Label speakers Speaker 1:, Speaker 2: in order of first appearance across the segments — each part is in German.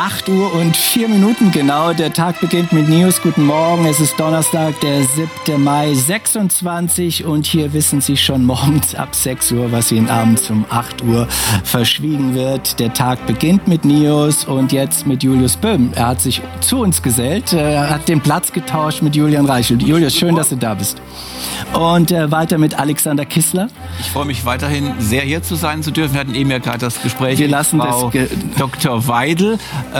Speaker 1: 8:04 genau. Der Tag beginnt mit News. Guten Morgen. Es ist Donnerstag, der 7. Mai 26 und hier wissen Sie schon morgens ab 6 Uhr, was Ihnen abends um 8 Uhr verschwiegen wird. Der Tag beginnt mit News und jetzt mit Julius Böhm. Er hat sich zu uns gesellt, hat den Platz getauscht mit Julian Reichelt. Julius, schön, dass du da bist. Und weiter mit Alexander Kissler.
Speaker 2: Ich freue mich weiterhin sehr, hier zu sein zu dürfen. Wir hatten eben ja gerade das Gespräch
Speaker 1: mit Frau
Speaker 2: Dr. Weidel,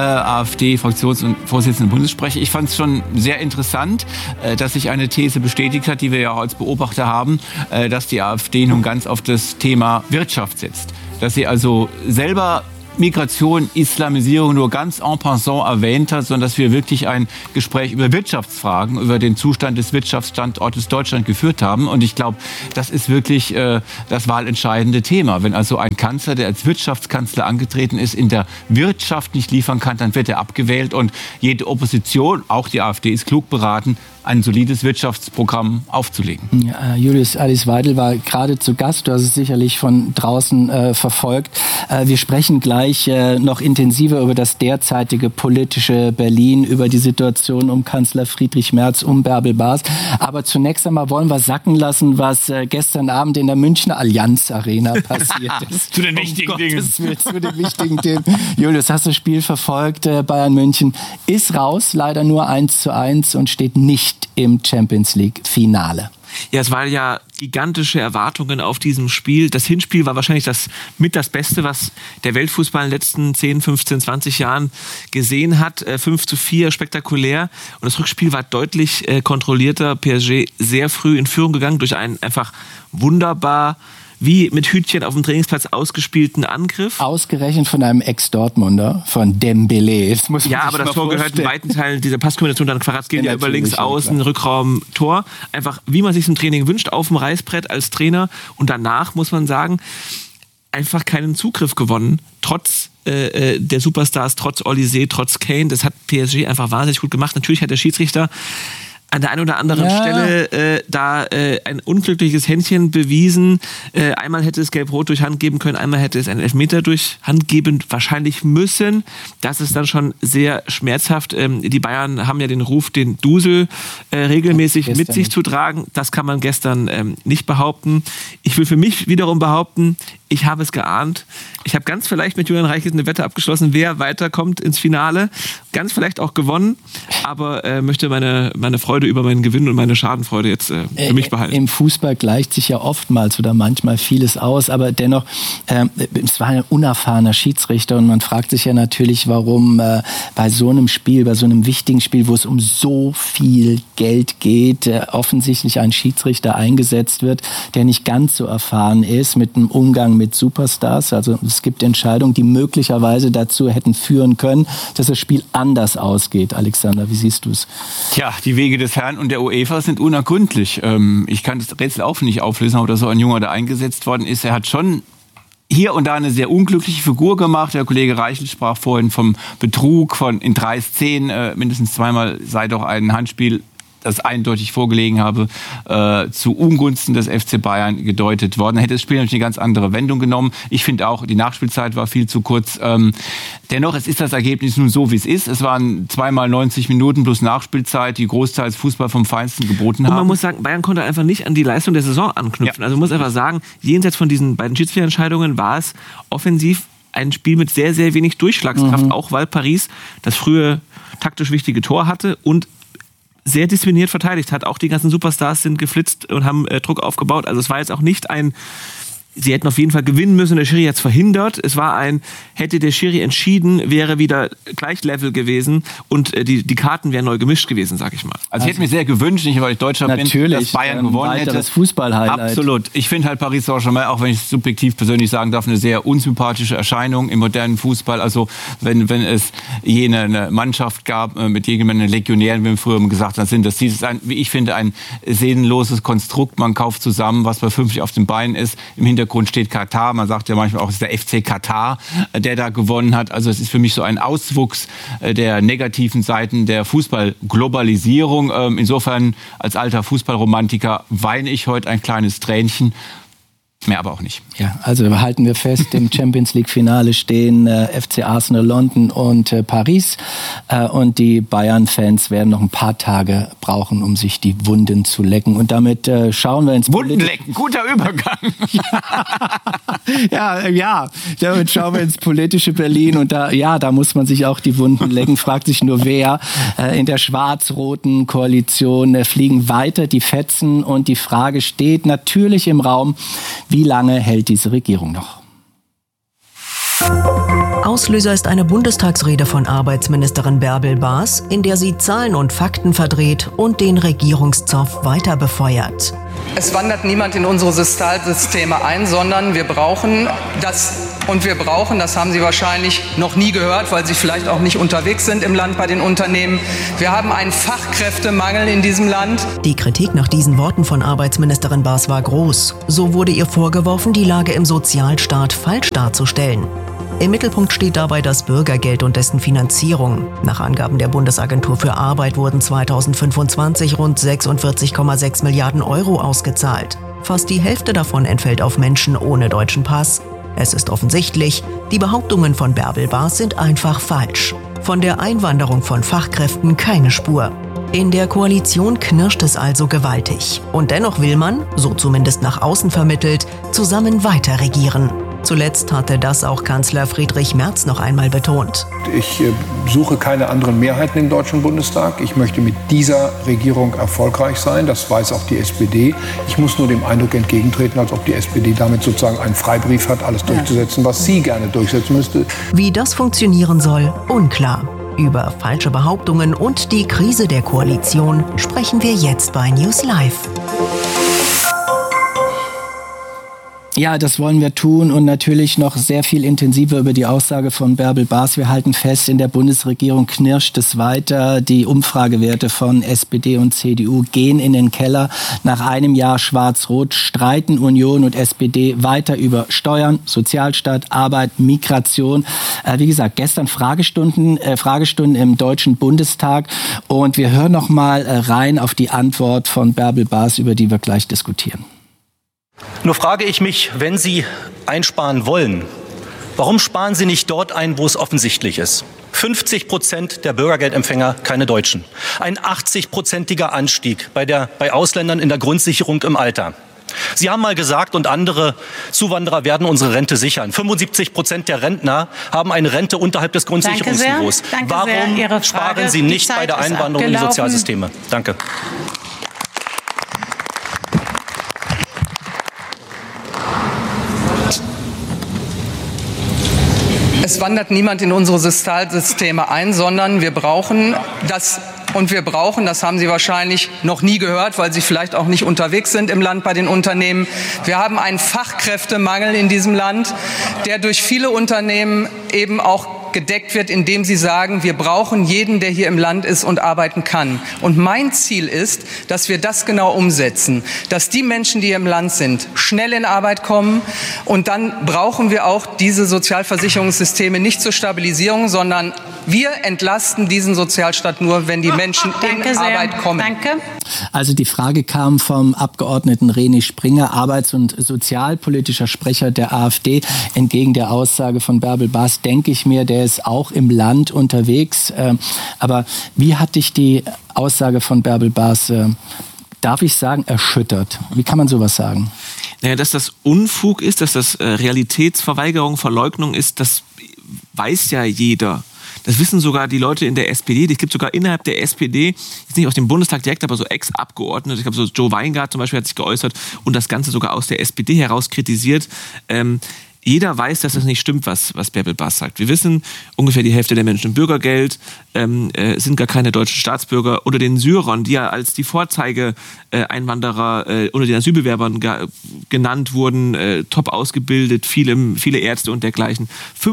Speaker 2: AfD-Fraktionsvorsitzende Bundessprecher. Ich fand es schon sehr interessant, dass sich eine These bestätigt hat, die wir ja auch als Beobachter haben, dass die AfD nun ganz auf das Thema Wirtschaft setzt. Dass sie also selber Migration, Islamisierung nur ganz en passant erwähnt hat, sondern dass wir wirklich ein Gespräch über Wirtschaftsfragen, über den Zustand des Wirtschaftsstandortes Deutschland geführt haben. Und ich glaube, das ist wirklich das wahlentscheidende Thema. Wenn also ein Kanzler, der als Wirtschaftskanzler angetreten ist, in der Wirtschaft nicht liefern kann, dann wird er abgewählt. Und jede Opposition, auch die AfD, ist klug beraten, ein solides Wirtschaftsprogramm aufzulegen.
Speaker 1: Ja, Julius, Alice Weidel war gerade zu Gast. Du hast es sicherlich von draußen verfolgt. Wir sprechen gleich noch intensiver über das derzeitige politische Berlin, über die Situation um Kanzler Friedrich Merz, um Bärbel Baas. Aber zunächst einmal wollen wir sacken lassen, was gestern Abend in der Münchner Allianz Arena passiert ist.
Speaker 2: Zu den wichtigen Dingen.
Speaker 1: Zu den wichtigen Themen. Julius, hast du das Spiel verfolgt? Bayern München ist raus, leider nur 1:1 und steht nicht im Champions-League-Finale.
Speaker 3: Ja, es waren ja gigantische Erwartungen auf diesem Spiel. Das Hinspiel war wahrscheinlich das Beste, was der Weltfußball in den letzten 10, 15, 20 Jahren gesehen hat. 5:4, spektakulär. Und das Rückspiel war deutlich kontrollierter. PSG sehr früh in Führung gegangen durch einen einfach wunderbar wie mit Hütchen auf dem Trainingsplatz ausgespielten Angriff.
Speaker 1: Ausgerechnet von einem Ex-Dortmunder, von Dembélé. Das muss man
Speaker 3: aber das Tor gehört in weiten Teilen dieser Passkombination, dann Kvaratskhelia über links außen, Rückraum, Tor. Einfach, wie man sich im Training wünscht, auf dem Reißbrett als Trainer. Und danach, muss man sagen, einfach keinen Zugriff gewonnen. Trotz der Superstars, trotz Olysée, trotz Kane. Das hat PSG einfach wahnsinnig gut gemacht. Natürlich hat der Schiedsrichter an der einen oder anderen Stelle ein unglückliches Händchen bewiesen. Einmal hätte es Gelb-Rot durch Hand geben können, einmal hätte es einen Elfmeter durch Hand geben wahrscheinlich müssen. Das ist dann schon sehr schmerzhaft. Die Bayern haben ja den Ruf, den Dusel regelmäßig mit sich zu tragen. Das kann man gestern nicht behaupten. Ich will für mich wiederum behaupten, ich habe es geahnt. Ich habe ganz vielleicht mit Julian Reichelt eine Wette abgeschlossen, wer weiterkommt ins Finale. Ganz vielleicht auch gewonnen, aber möchte meine Freude über meinen Gewinn und meine Schadenfreude jetzt für mich behalten.
Speaker 1: Im Fußball gleicht sich ja oftmals oder manchmal vieles aus, aber dennoch, es war ein unerfahrener Schiedsrichter und man fragt sich ja natürlich, warum bei so einem Spiel, bei so einem wichtigen Spiel, wo es um so viel Geld geht, offensichtlich ein Schiedsrichter eingesetzt wird, der nicht ganz so erfahren ist mit dem Umgang mit Superstars. Also es gibt Entscheidungen, die möglicherweise dazu hätten führen können, dass das Spiel anders ausgeht. Alexander, wie siehst du es?
Speaker 2: Tja, die Wege des Herrn und der UEFA sind unergründlich. Ich kann das Rätsel auch nicht auflösen, ob da so ein Junger da eingesetzt worden ist. Er hat schon hier und da eine sehr unglückliche Figur gemacht. Der Kollege Reichelt sprach vorhin vom Betrug, von in 3 Szenen, mindestens zweimal sei doch ein Handspiel, das eindeutig vorgelegen habe, zu Ungunsten des FC Bayern gedeutet worden. Dann hätte das Spiel natürlich eine ganz andere Wendung genommen. Ich finde auch, die Nachspielzeit war viel zu kurz. Dennoch, es ist das Ergebnis nun so, wie es ist. Es waren 2x 90 Minuten plus Nachspielzeit, die großteils Fußball vom Feinsten geboten haben.
Speaker 3: Und man muss sagen, Bayern konnte einfach nicht an die Leistung der Saison anknüpfen. Ja. Also man muss einfach sagen, jenseits von diesen beiden Schiedsrichterentscheidungen war es offensiv ein Spiel mit sehr, sehr wenig Durchschlagskraft, auch weil Paris das frühe taktisch wichtige Tor hatte und sehr diszipliniert verteidigt hat. Auch die ganzen Superstars sind geflitzt und haben Druck aufgebaut. Also es war jetzt auch nicht sie hätten auf jeden Fall gewinnen müssen, der Schiri hat es verhindert. Es war hätte der Schiri entschieden, wäre wieder gleich Level gewesen und die Karten wären neu gemischt gewesen, sag ich mal.
Speaker 2: Also ich hätte mir sehr gewünscht, nicht weil ich Deutscher bin, dass Bayern gewonnen hätte.
Speaker 1: Das Fußball-Highlight.
Speaker 2: Absolut. Ich finde halt Paris Saint-Germain, auch wenn ich es subjektiv persönlich sagen darf, eine sehr unsympathische Erscheinung im modernen Fußball. Also wenn es eine Mannschaft gab mit jegenden Legionären, wie wir früher gesagt haben, das ist wie ich finde, ein seelenloses Konstrukt. Man kauft zusammen, was bei 50 auf den Beinen ist. Im Hintergrund steht Katar. Man sagt ja manchmal auch, es ist der FC Katar, der da gewonnen hat. Also es ist für mich so ein Auswuchs der negativen Seiten der Fußballglobalisierung. Insofern als alter Fußballromantiker weine ich heute ein kleines Tränchen. Mehr aber auch nicht.
Speaker 1: Ja, also halten wir fest, im Champions-League-Finale stehen FC Arsenal London und Paris. Und die Bayern-Fans werden noch ein paar Tage brauchen, um sich die Wunden zu lecken. Und damit schauen wir ins
Speaker 2: Wunden lecken, guter Übergang.
Speaker 1: ja, damit schauen wir ins politische Berlin. Und da muss man sich auch die Wunden lecken. Fragt sich nur wer. In der schwarz-roten Koalition fliegen weiter die Fetzen. Und die Frage steht natürlich im Raum, wie lange hält diese Regierung noch?
Speaker 4: Auslöser ist eine Bundestagsrede von Arbeitsministerin Bärbel Baas, in der sie Zahlen und Fakten verdreht und den Regierungszoff weiter befeuert.
Speaker 5: Es wandert niemand in unsere Sozialsysteme ein, sondern wir brauchen das. Und wir brauchen, das haben Sie wahrscheinlich noch nie gehört, weil Sie vielleicht auch nicht unterwegs sind im Land bei den Unternehmen. Wir haben einen Fachkräftemangel in diesem Land.
Speaker 4: Die Kritik nach diesen Worten von Arbeitsministerin Baas war groß. So wurde ihr vorgeworfen, die Lage im Sozialstaat falsch darzustellen. Im Mittelpunkt steht dabei das Bürgergeld und dessen Finanzierung. Nach Angaben der Bundesagentur für Arbeit wurden 2025 rund 46,6 Milliarden Euro ausgezahlt. Fast die Hälfte davon entfällt auf Menschen ohne deutschen Pass. Es ist offensichtlich, die Behauptungen von Bärbel Baas sind einfach falsch. Von der Einwanderung von Fachkräften keine Spur. In der Koalition knirscht es also gewaltig. Und dennoch will man, so zumindest nach außen vermittelt, zusammen weiter regieren. Zuletzt hatte das auch Kanzler Friedrich Merz noch einmal betont.
Speaker 6: Ich suche keine anderen Mehrheiten im Deutschen Bundestag. Ich möchte mit dieser Regierung erfolgreich sein. Das weiß auch die SPD. Ich muss nur dem Eindruck entgegentreten, als ob die SPD damit sozusagen einen Freibrief hat, alles durchzusetzen, was sie gerne durchsetzen müsste.
Speaker 4: Wie das funktionieren soll, unklar. Über falsche Behauptungen und die Krise der Koalition sprechen wir jetzt bei News Live.
Speaker 1: Ja, das wollen wir tun und natürlich noch sehr viel intensiver über die Aussage von Bärbel Baas. Wir halten fest, in der Bundesregierung knirscht es weiter. Die Umfragewerte von SPD und CDU gehen in den Keller. Nach einem Jahr Schwarz-Rot streiten Union und SPD weiter über Steuern, Sozialstaat, Arbeit, Migration. Wie gesagt, gestern Fragestunden im Deutschen Bundestag. Und wir hören noch mal rein auf die Antwort von Bärbel Baas, über die wir gleich diskutieren.
Speaker 7: Nur frage ich mich, wenn Sie einsparen wollen, warum sparen Sie nicht dort ein, wo es offensichtlich ist? 50% der Bürgergeldempfänger keine Deutschen. Ein 80%iger Anstieg bei Ausländern in der Grundsicherung im Alter. Sie haben mal gesagt, und andere Zuwanderer werden unsere Rente sichern. 75% der Rentner haben eine Rente unterhalb des Grundsicherungsniveaus. Warum sparen Sie nicht bei der Einwanderung in die Sozialsysteme? Danke.
Speaker 5: Es wandert niemand in unsere Sozialsysteme ein, sondern wir brauchen das. Und wir brauchen, das haben Sie wahrscheinlich noch nie gehört, weil Sie vielleicht auch nicht unterwegs sind im Land bei den Unternehmen. Wir haben einen Fachkräftemangel in diesem Land, der durch viele Unternehmen eben auch gedeckt wird, indem sie sagen, wir brauchen jeden, der hier im Land ist und arbeiten kann. Und mein Ziel ist, dass wir das genau umsetzen, dass die Menschen, die hier im Land sind, schnell in Arbeit kommen. Und dann brauchen wir auch diese Sozialversicherungssysteme nicht zur Stabilisierung, sondern wir entlasten diesen Sozialstaat nur, wenn die Menschen in Arbeit kommen.
Speaker 1: Danke. Also die Frage kam vom Abgeordneten René Springer, arbeits- und sozialpolitischer Sprecher der AfD. Entgegen der Aussage von Bärbel Baas denke ich mir, der ist auch im Land unterwegs. Aber wie hat dich die Aussage von Bärbel Baas, darf ich sagen, erschüttert? Wie kann man sowas sagen?
Speaker 3: Naja, dass das Unfug ist, dass das Realitätsverweigerung, Verleugnung ist, das weiß ja jeder. Das wissen sogar die Leute in der SPD. Es gibt sogar innerhalb der SPD, jetzt nicht aus dem Bundestag direkt, aber so Ex-Abgeordnete. Ich glaube, so Joe Weingart zum Beispiel hat sich geäußert und das Ganze sogar aus der SPD heraus kritisiert. Jeder weiß, dass das nicht stimmt, was Bärbel Baas sagt. Wir wissen, ungefähr die Hälfte der Menschen im Bürgergeld sind gar keine deutschen Staatsbürger. Unter den Syrern, die ja als die Vorzeige-Einwanderer unter den Asylbewerbern genannt wurden, top ausgebildet, viele Ärzte und dergleichen.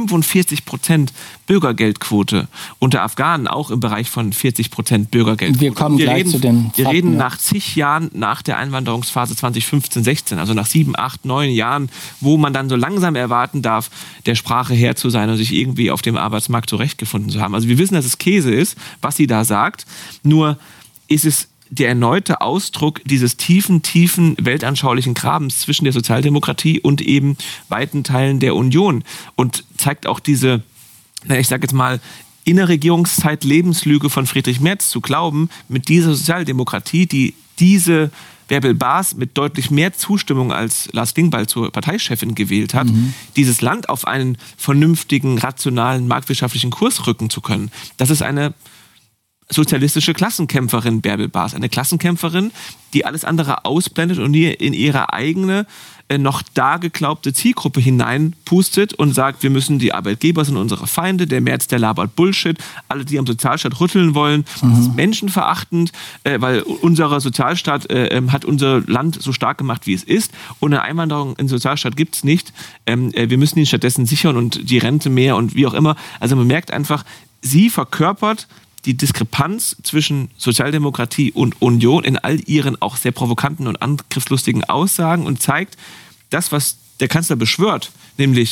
Speaker 3: 45% Bürgergeldquote. Unter Afghanen auch im Bereich von 40% Bürgergeldquote.
Speaker 1: Wir kommen gleich zu den Fakten.
Speaker 3: Wir reden nach zig Jahren nach der Einwanderungsphase 2015-16, also nach 7, 8, 9 Jahren, wo man dann so langsam erwarten darf, der Sprache Herr zu sein und sich irgendwie auf dem Arbeitsmarkt zurechtgefunden zu haben. Also wir wissen, dass es Käse ist, was sie da sagt, nur ist es der erneute Ausdruck dieses tiefen weltanschaulichen Grabens zwischen der Sozialdemokratie und eben weiten Teilen der Union und zeigt auch diese, ich sage jetzt mal, Innerregierungszeit Lebenslüge von Friedrich Merz zu glauben, mit dieser Sozialdemokratie, die diese Bärbel Baas mit deutlich mehr Zustimmung als Lars Klingbeil zur Parteichefin gewählt hat, dieses Land auf einen vernünftigen, rationalen, marktwirtschaftlichen Kurs rücken zu können. Das ist eine sozialistische Klassenkämpferin, Bärbel Baas. Eine Klassenkämpferin, die alles andere ausblendet und in ihre eigene, noch da geglaubte Zielgruppe hineinpustet und sagt, wir müssen, die Arbeitgeber sind unsere Feinde, der Merz, der labert Bullshit, alle, die am Sozialstaat rütteln wollen, das ist menschenverachtend, weil unser Sozialstaat hat unser Land so stark gemacht, wie es ist, und eine Einwanderung in den Sozialstaat gibt es nicht. Wir müssen ihn stattdessen sichern und die Rente mehr und wie auch immer. Also man merkt einfach, sie verkörpert die Diskrepanz zwischen Sozialdemokratie und Union in all ihren auch sehr provokanten und angriffslustigen Aussagen und zeigt das, was der Kanzler beschwört, nämlich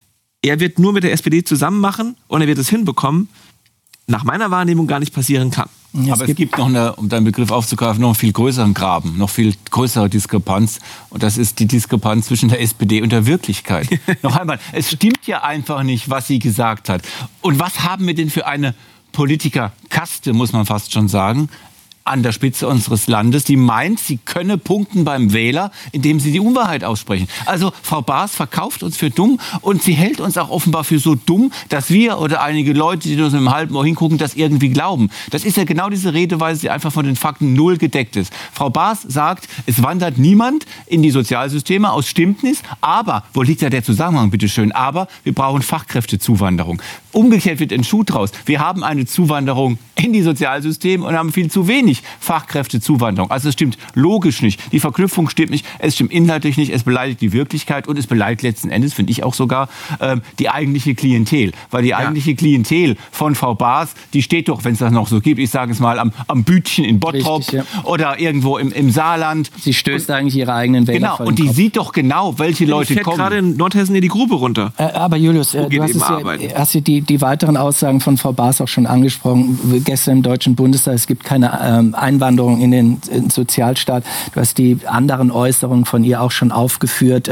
Speaker 3: er wird nur mit der SPD zusammen machen und er wird es hinbekommen, nach meiner Wahrnehmung gar nicht passieren kann.
Speaker 2: Aber es gibt noch um deinen Begriff aufzugreifen, noch einen viel größeren Graben, noch viel größere Diskrepanz. Und das ist die Diskrepanz zwischen der SPD und der Wirklichkeit. Noch einmal, es stimmt ja einfach nicht, was sie gesagt hat. Und was haben wir denn für eine Politikerkaste, muss man fast schon sagen, an der Spitze unseres Landes, die meint, sie könne punkten beim Wähler, indem sie die Unwahrheit aussprechen. Also Frau Baas verkauft uns für dumm und sie hält uns auch offenbar für so dumm, dass wir oder einige Leute, die nur so im halben Ohr hingucken, das irgendwie glauben. Das ist ja genau diese Redeweise, die einfach von den Fakten null gedeckt ist. Frau Baas sagt, es wandert niemand in die Sozialsysteme aus Stimmtnis, aber, wo liegt da der Zusammenhang, bitteschön, aber wir brauchen Fachkräftezuwanderung. Umgekehrt wird ein Schuh draus. Wir haben eine Zuwanderung in die Sozialsysteme und haben viel zu wenig Fachkräftezuwanderung. Also es stimmt logisch nicht. Die Verknüpfung stimmt nicht. Es stimmt inhaltlich nicht. Es beleidigt die Wirklichkeit und es beleidigt letzten Endes, finde ich auch sogar, die eigentliche Klientel. Weil die eigentliche Klientel von Frau Baas, die steht doch, wenn es das noch so gibt, ich sage es mal, am Bütchen in Bottrop. Richtig, ja. Oder irgendwo im Saarland.
Speaker 1: Sie stößt eigentlich ihre eigenen Wähler
Speaker 2: vor den Kopf. Und die sieht doch genau, welche Leute kommen.
Speaker 3: gerade in Nordhessen in die Grube runter.
Speaker 1: Aber Julius, du hast die weiteren Aussagen von Frau Baas auch schon angesprochen. Gestern im Deutschen Bundestag, es gibt keine Einwanderung in den Sozialstaat. Du hast die anderen Äußerungen von ihr auch schon aufgeführt.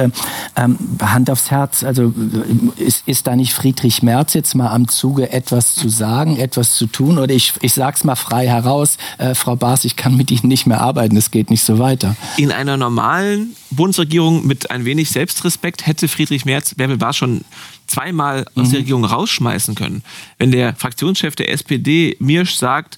Speaker 1: Hand aufs Herz, also ist da nicht Friedrich Merz jetzt mal am Zuge, etwas zu sagen, etwas zu tun? Oder ich sag's mal frei heraus, Frau Baas, ich kann mit Ihnen nicht mehr arbeiten, es geht nicht so weiter.
Speaker 3: In einer normalen Bundesregierung mit ein wenig Selbstrespekt hätte Friedrich Merz Bärbel Baas schon zweimal aus der Regierung rausschmeißen können. Wenn der Fraktionschef der SPD, Mirsch, sagt,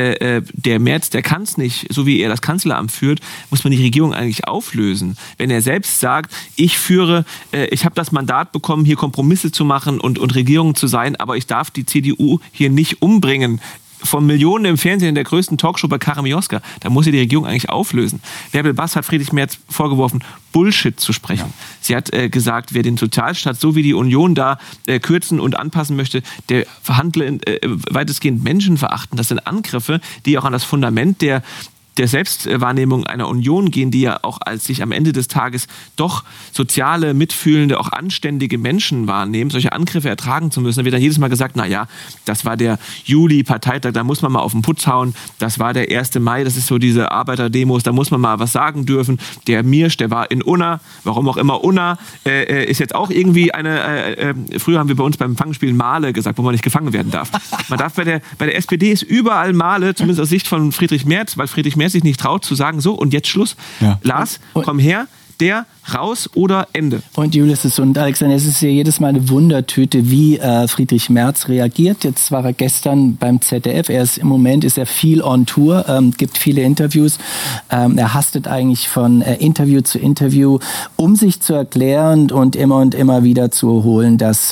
Speaker 3: der Merz, der kann es nicht, so wie er das Kanzleramt führt, muss man die Regierung eigentlich auflösen. Wenn er selbst sagt, ich habe das Mandat bekommen, hier Kompromisse zu machen und Regierung zu sein, aber ich darf die CDU hier nicht umbringen, von Millionen im Fernsehen in der größten Talkshow bei Karim Mioska, da muss sie die Regierung eigentlich auflösen. Bärbel Baas hat Friedrich Merz vorgeworfen, Bullshit zu sprechen. Ja. Sie hat gesagt, wer den Sozialstaat so wie die Union da kürzen und anpassen möchte, der verhandle weitestgehend menschenverachtend. Das sind Angriffe, die auch an das Fundament der Selbstwahrnehmung einer Union gehen, die ja auch als sich am Ende des Tages doch soziale, mitfühlende, auch anständige Menschen wahrnehmen, solche Angriffe ertragen zu müssen. Da wird dann jedes Mal gesagt, naja, das war der Juli-Parteitag, da muss man mal auf den Putz hauen, das war der 1. Mai, das ist so diese Arbeiterdemos, da muss man mal was sagen dürfen. Der Mirsch, der war in Unna, warum auch immer Unna, ist jetzt auch irgendwie früher haben wir bei uns beim Fangspiel Male gesagt, wo man nicht gefangen werden darf. Man darf bei der SPD ist überall Male, zumindest aus Sicht von Friedrich Merz, weil Friedrich Merz sich nicht traut zu sagen, so und jetzt Schluss. Ja. Lars, komm her, der raus oder Ende.
Speaker 1: Und Julius und Alexander, es ist ja jedes Mal eine Wundertüte, wie Friedrich Merz reagiert. Jetzt war er gestern beim ZDF, im Moment ist er viel on Tour, gibt viele Interviews. Er hastet eigentlich von Interview zu Interview, um sich zu erklären und immer wieder zu wiederholen, dass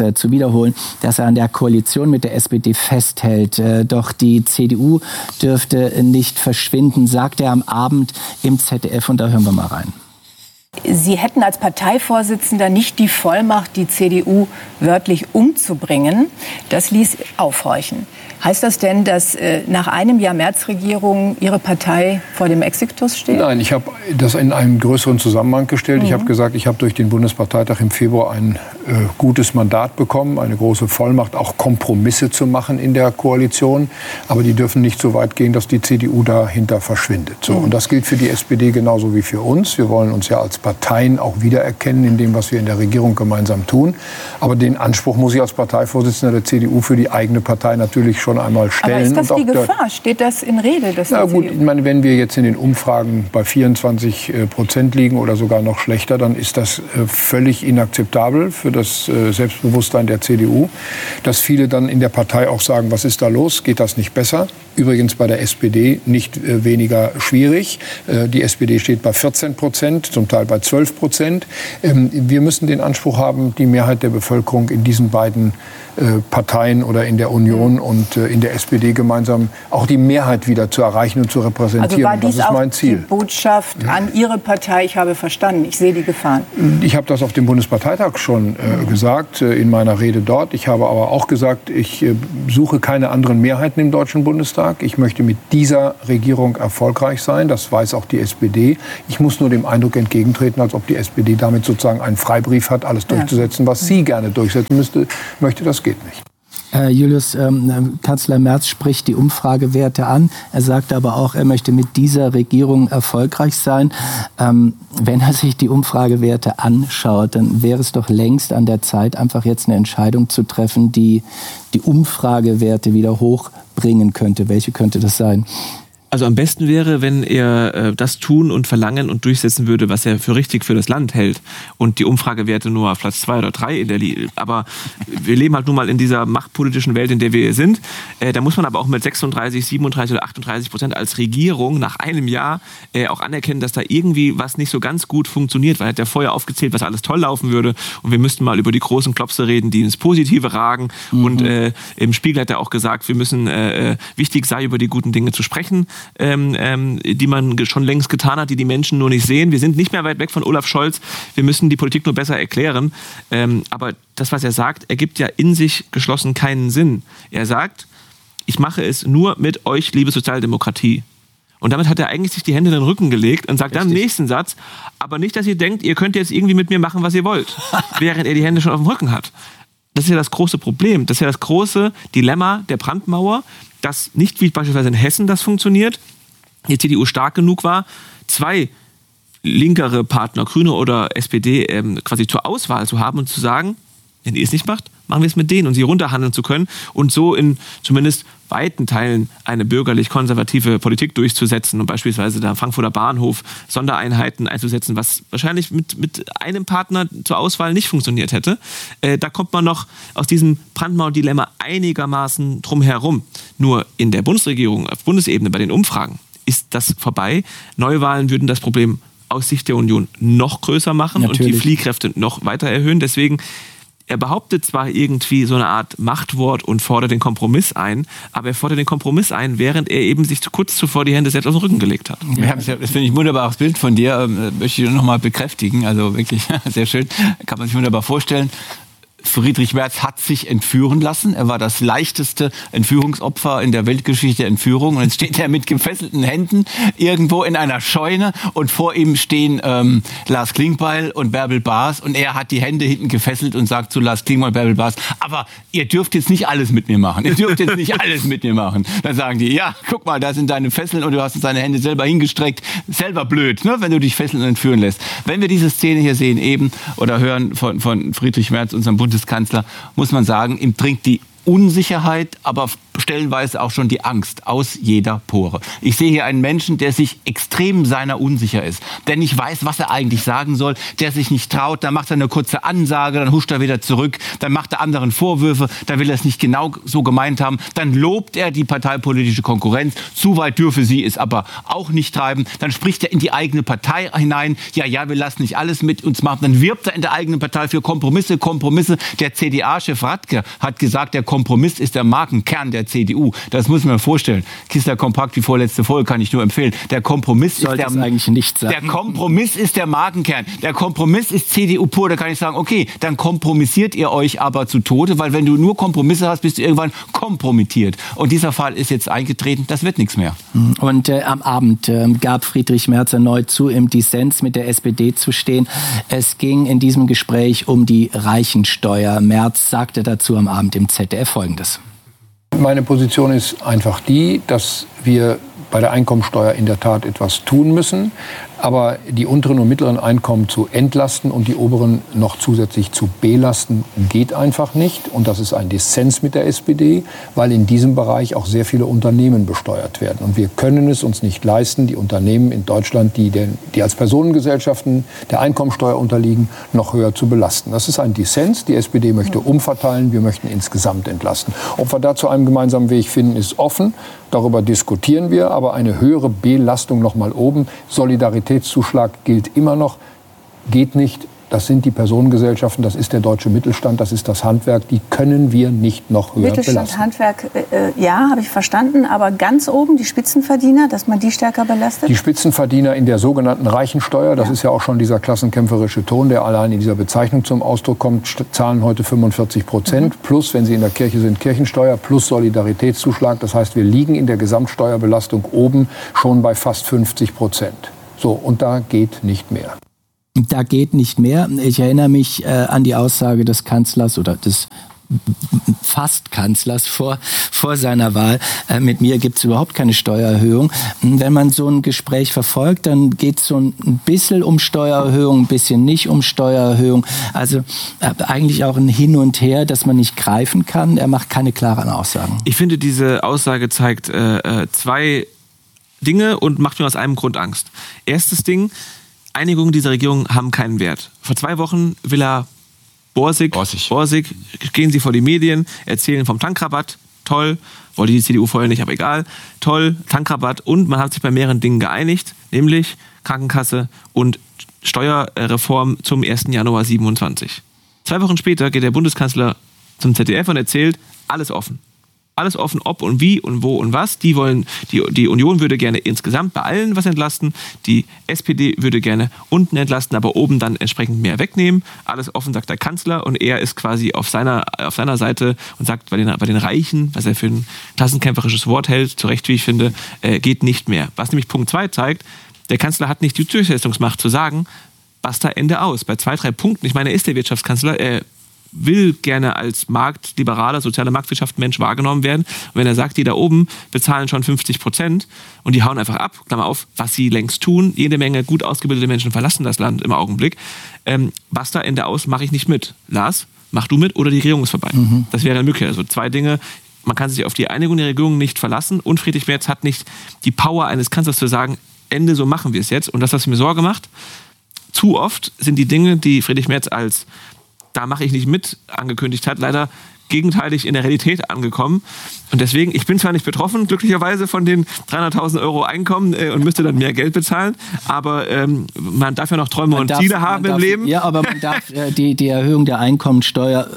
Speaker 1: er an der Koalition mit der SPD festhält. Doch die CDU dürfte nicht verschwinden, sagt er am Abend im ZDF und da hören wir mal rein.
Speaker 8: Sie hätten als Parteivorsitzender nicht die Vollmacht, die CDU wörtlich umzubringen. Das ließ aufhorchen. Heißt das denn, dass nach einem Jahr Merz-Regierung Ihre Partei vor dem Exitus steht?
Speaker 6: Nein, ich habe das in einen größeren Zusammenhang gestellt. Ich habe gesagt, ich habe durch den Bundesparteitag im Februar ein gutes Mandat bekommen, eine große Vollmacht, auch Kompromisse zu machen in der Koalition. Aber die dürfen nicht so weit gehen, dass die CDU dahinter verschwindet. So, und das gilt für die SPD genauso wie für uns. Wir wollen uns ja als Parteien auch wiedererkennen in dem, was wir in der Regierung gemeinsam tun. Aber den Anspruch muss ich als Parteivorsitzender der CDU für die eigene Partei natürlich schon einmal stellen.
Speaker 8: Aber ist das die Gefahr? Steht das in Rede?
Speaker 6: Ja gut, ich meine, wenn wir jetzt in den Umfragen bei 24% liegen oder sogar noch schlechter, dann ist das völlig inakzeptabel für das Selbstbewusstsein der CDU. Dass viele dann in der Partei auch sagen, was ist da los? Geht das nicht besser? Übrigens bei der SPD nicht weniger schwierig. Die SPD steht bei 14%, zum Teil bei 12%. Wir müssen den Anspruch haben, die Mehrheit der Bevölkerung in diesen beiden Parteien oder in der Union und in der SPD gemeinsam auch die Mehrheit wieder zu erreichen und zu repräsentieren.
Speaker 8: Also war dies
Speaker 6: das ist mein Ziel.
Speaker 8: Die Botschaft an Ihre Partei, ich habe verstanden, ich sehe die Gefahren.
Speaker 6: Ich habe das auf dem Bundesparteitag schon gesagt, in meiner Rede dort. Ich habe aber auch gesagt, ich suche keine anderen Mehrheiten im Deutschen Bundestag. Ich möchte mit dieser Regierung erfolgreich sein. Das weiß auch die SPD. Ich muss nur dem Eindruck entgegentreten, als ob die SPD damit sozusagen einen Freibrief hat, alles durchzusetzen, was sie gerne durchsetzen möchte. Das geht nicht.
Speaker 1: Julius, Kanzler Merz spricht die Umfragewerte an. Er sagt aber auch, er möchte mit dieser Regierung erfolgreich sein. Wenn er sich die Umfragewerte anschaut, dann wäre es doch längst an der Zeit, einfach jetzt eine Entscheidung zu treffen, die die Umfragewerte wieder hochbringen könnte. Welche könnte das sein?
Speaker 3: Also am besten wäre, wenn er das tun und verlangen und durchsetzen würde, was er für richtig für das Land hält und die Umfragewerte nur auf Platz 2 oder 3 in der Liga. Aber wir leben halt nun mal in dieser machtpolitischen Welt, in der wir sind. Da muss man aber auch mit 36, 37 oder 38% als Regierung nach einem Jahr auch anerkennen, dass da irgendwie was nicht so ganz gut funktioniert, weil er hat ja vorher aufgezählt, was alles toll laufen würde und wir müssten mal über die großen Klopse reden, die ins Positive ragen. Und im Spiegel hat er auch gesagt, wir müssen wichtig sei, über die guten Dinge zu sprechen. Die man schon längst getan hat, die Menschen nur nicht sehen. Wir sind nicht mehr weit weg von Olaf Scholz. Wir müssen die Politik nur besser erklären. Aber das, was er sagt, ergibt ja in sich geschlossen keinen Sinn. Er sagt, ich mache es nur mit euch, liebe Sozialdemokratie. Und damit hat er eigentlich sich die Hände in den Rücken gelegt und sagt dann im nächsten Satz, aber nicht, dass ihr denkt, ihr könnt jetzt irgendwie mit mir machen, was ihr wollt, während er die Hände schon auf dem Rücken hat. Das ist ja das große Problem. Das ist ja das große Dilemma der Brandmauer, dass nicht wie beispielsweise in Hessen das funktioniert, die CDU stark genug war, 2 linkere Partner, Grüne oder SPD, quasi zur Auswahl zu haben und zu sagen, wenn ihr es nicht macht, machen wir es mit denen und sie runterhandeln zu können und so in zumindest weiten Teilen eine bürgerlich-konservative Politik durchzusetzen und beispielsweise der Frankfurter Bahnhof Sondereinheiten einzusetzen, was wahrscheinlich mit einem Partner zur Auswahl nicht funktioniert hätte. Da kommt man noch aus diesem Brandmauer-Dilemma einigermaßen drum herum. Nur in der Bundesregierung, auf Bundesebene, bei den Umfragen, ist das vorbei. Neuwahlen würden das Problem aus Sicht der Union noch größer machen und die Fliehkräfte noch weiter erhöhen. Deswegen er behauptet zwar irgendwie so eine Art Machtwort und fordert den Kompromiss ein, aber er fordert den Kompromiss ein, während er eben sich kurz zuvor die Hände selbst auf den Rücken gelegt hat.
Speaker 2: Ja, das finde ich ein wunderbares Bild von dir, möchte ich noch mal bekräftigen, also wirklich sehr schön, kann man sich wunderbar vorstellen. Friedrich Merz hat sich entführen lassen. Er war das leichteste Entführungsopfer in der Weltgeschichte der Entführung. Und jetzt steht er mit gefesselten Händen irgendwo in einer Scheune und vor ihm stehen Lars Klingbeil und Bärbel Baas und er hat die Hände hinten gefesselt und sagt zu Lars Klingbeil und Bärbel Baas, aber ihr dürft jetzt nicht alles mit mir machen. Ihr dürft jetzt nicht alles mit mir machen. Dann sagen die, ja, guck mal, da sind deine Fesseln und du hast deine Hände selber hingestreckt. Selber blöd, ne, wenn du dich fesseln und entführen lässt. Wenn wir diese Szene hier sehen eben oder hören von Friedrich Merz, unserem Bundeskanzler, muss man sagen, ihm dringt die Unsicherheit, aber stellenweise auch schon die Angst aus jeder Pore. Ich sehe hier einen Menschen, der sich extrem seiner unsicher ist, der nicht weiß, was er eigentlich sagen soll, der sich nicht traut, dann macht er eine kurze Ansage, dann huscht er wieder zurück, dann macht er anderen Vorwürfe, dann will er es nicht genau so gemeint haben, dann lobt er die parteipolitische Konkurrenz, zu weit dürfe sie es aber auch nicht treiben, dann spricht er in die eigene Partei hinein, ja, wir lassen nicht alles mit uns machen, dann wirbt er in der eigenen Partei für Kompromisse. Der CDA-Chef Radke hat gesagt, der Kompromiss ist der Markenkern der der CDU. Das muss man vorstellen. Kistler Kompakt, die vorletzte Folge, kann ich nur empfehlen. Der Kompromiss ist der,
Speaker 1: eigentlich nicht sein.
Speaker 2: Der Kompromiss ist der Markenkern. Der Kompromiss ist CDU pur. Da kann ich sagen, okay, dann kompromissiert ihr euch aber zu Tode, weil wenn du nur Kompromisse hast, bist du irgendwann kompromittiert. Und dieser Fall ist jetzt eingetreten, das wird nichts mehr.
Speaker 1: Und am Abend gab Friedrich Merz erneut zu, im Dissens mit der SPD zu stehen. Es ging in diesem Gespräch um die Reichensteuer. Merz sagte dazu am Abend im ZDF Folgendes.
Speaker 6: Meine Position ist einfach die, dass wir bei der Einkommensteuer in der Tat etwas tun müssen. Aber die unteren und mittleren Einkommen zu entlasten und die oberen noch zusätzlich zu belasten, geht einfach nicht. Und das ist ein Dissens mit der SPD, weil in diesem Bereich auch sehr viele Unternehmen besteuert werden. Und wir können es uns nicht leisten, die Unternehmen in Deutschland, die als Personengesellschaften der Einkommensteuer unterliegen, noch höher zu belasten. Das ist ein Dissens. Die SPD möchte umverteilen, wir möchten insgesamt entlasten. Ob wir da zu einem gemeinsamen Weg finden, ist offen. Darüber diskutieren wir. Aber eine höhere Belastung noch mal oben, Solidaritätszuschlag gilt immer noch, geht nicht. Das sind die Personengesellschaften, das ist der deutsche Mittelstand, das ist das Handwerk. Die können wir nicht noch höher
Speaker 9: Mittelstand,
Speaker 6: belasten.
Speaker 9: Handwerk, ja, habe ich verstanden. Aber ganz oben die Spitzenverdiener, dass man die stärker belastet?
Speaker 6: Die Spitzenverdiener in der sogenannten Reichensteuer, das ist ja auch schon dieser klassenkämpferische Ton, der allein in dieser Bezeichnung zum Ausdruck kommt, zahlen heute 45%. Plus, wenn sie in der Kirche sind, Kirchensteuer plus Solidaritätszuschlag. Das heißt, wir liegen in der Gesamtsteuerbelastung oben schon bei fast 50%. So, und da geht nicht mehr.
Speaker 1: Da geht nicht mehr. Ich erinnere mich an die Aussage des Kanzlers oder des fast Kanzlers vor seiner Wahl. Mit mir gibt es überhaupt keine Steuererhöhung. Wenn man so ein Gespräch verfolgt, dann geht es so ein bisschen um Steuererhöhung, ein bisschen nicht um Steuererhöhung. Also eigentlich auch ein Hin und Her, das man nicht greifen kann. Er macht keine klaren Aussagen.
Speaker 3: Ich finde, diese Aussage zeigt zwei Dinge und macht mir aus einem Grund Angst. Erstes Ding: Einigungen dieser Regierung haben keinen Wert. Vor 2 Wochen will er Borsig, gehen Sie vor die Medien, erzählen vom Tankrabatt, toll, wollte die CDU vorher nicht, aber egal, toll, Tankrabatt, und man hat sich bei mehreren Dingen geeinigt, nämlich Krankenkasse und Steuerreform zum 1. Januar 27. 2 Wochen später geht der Bundeskanzler zum ZDF und erzählt, alles offen. Alles offen, ob und wie und wo und was. Die Union würde gerne insgesamt bei allen was entlasten. Die SPD würde gerne unten entlasten, aber oben dann entsprechend mehr wegnehmen. Alles offen, sagt der Kanzler, und er ist quasi auf seiner Seite und sagt, bei den Reichen, was er für ein klassenkämpferisches Wort hält, zu Recht, wie ich finde, geht nicht mehr. Was nämlich Punkt 2 zeigt, der Kanzler hat nicht die Durchsetzungsmacht zu sagen, basta, Ende aus. Bei 2, 3 Punkten, ich meine, er ist der Wirtschaftskanzler, er will gerne als marktliberaler, sozialer Marktwirtschaftsmensch wahrgenommen werden. Und wenn er sagt, die da oben bezahlen schon 50% und die hauen einfach ab, Klammer auf, was sie längst tun, jede Menge gut ausgebildete Menschen verlassen das Land im Augenblick, basta, Ende aus, mache ich nicht mit. Lars, mach du mit oder die Regierung ist vorbei. Das wäre eine Möglichkeit. Also 2 Dinge: Man kann sich auf die Einigung der Regierung nicht verlassen und Friedrich Merz hat nicht die Power eines Kanzlers zu sagen, Ende, so machen wir es jetzt. Und das, was mir Sorge macht, zu oft sind die Dinge, die Friedrich Merz als "da mache ich nicht mit" angekündigt hat, leider gegenteilig in der Realität angekommen. Und deswegen, ich bin zwar nicht betroffen, glücklicherweise, von den 300.000 Euro Einkommen und müsste dann mehr Geld bezahlen, aber man darf ja noch Träume und Ziele haben im Leben.
Speaker 1: Ja, aber man darf die Erhöhung der Einkommensteuer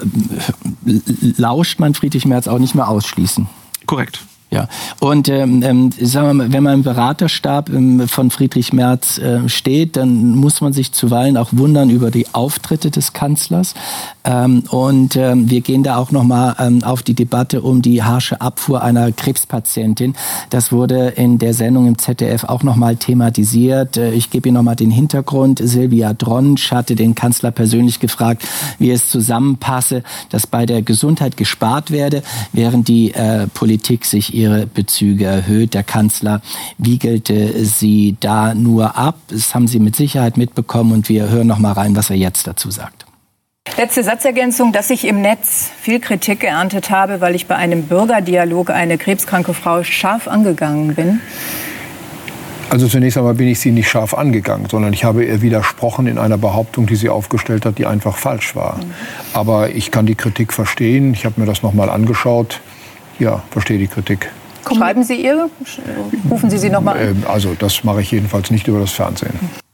Speaker 1: lauscht man Friedrich Merz auch nicht mehr ausschließen.
Speaker 3: Korrekt.
Speaker 1: Ja, und sagen wir mal, wenn man im Beraterstab von Friedrich Merz steht, dann muss man sich zuweilen auch wundern über die Auftritte des Kanzlers. Und wir gehen da auch nochmal auf die Debatte um die harsche Abfuhr einer Krebspatientin. Das wurde in der Sendung im ZDF auch nochmal thematisiert. Ich gebe Ihnen nochmal den Hintergrund. Silvia Dronsch hatte den Kanzler persönlich gefragt, wie es zusammenpasse, dass bei der Gesundheit gespart werde, während die Politik sich ihre Bezüge erhöht. Der Kanzler wiegelte sie da nur ab. Das haben Sie mit Sicherheit mitbekommen und wir hören noch mal rein, was er jetzt dazu sagt.
Speaker 8: Letzte Satzergänzung, dass ich im Netz viel Kritik geerntet habe, weil ich bei einem Bürgerdialog eine krebskranke Frau scharf angegangen bin.
Speaker 6: Also zunächst einmal bin ich sie nicht scharf angegangen, sondern ich habe ihr widersprochen in einer Behauptung, die sie aufgestellt hat, die einfach falsch war. Aber ich kann die Kritik verstehen. Ich habe mir das noch mal angeschaut. Ja, verstehe die Kritik.
Speaker 8: Schreiben Sie ihr? Rufen Sie sie noch mal an?
Speaker 6: Also das mache ich jedenfalls nicht über das Fernsehen.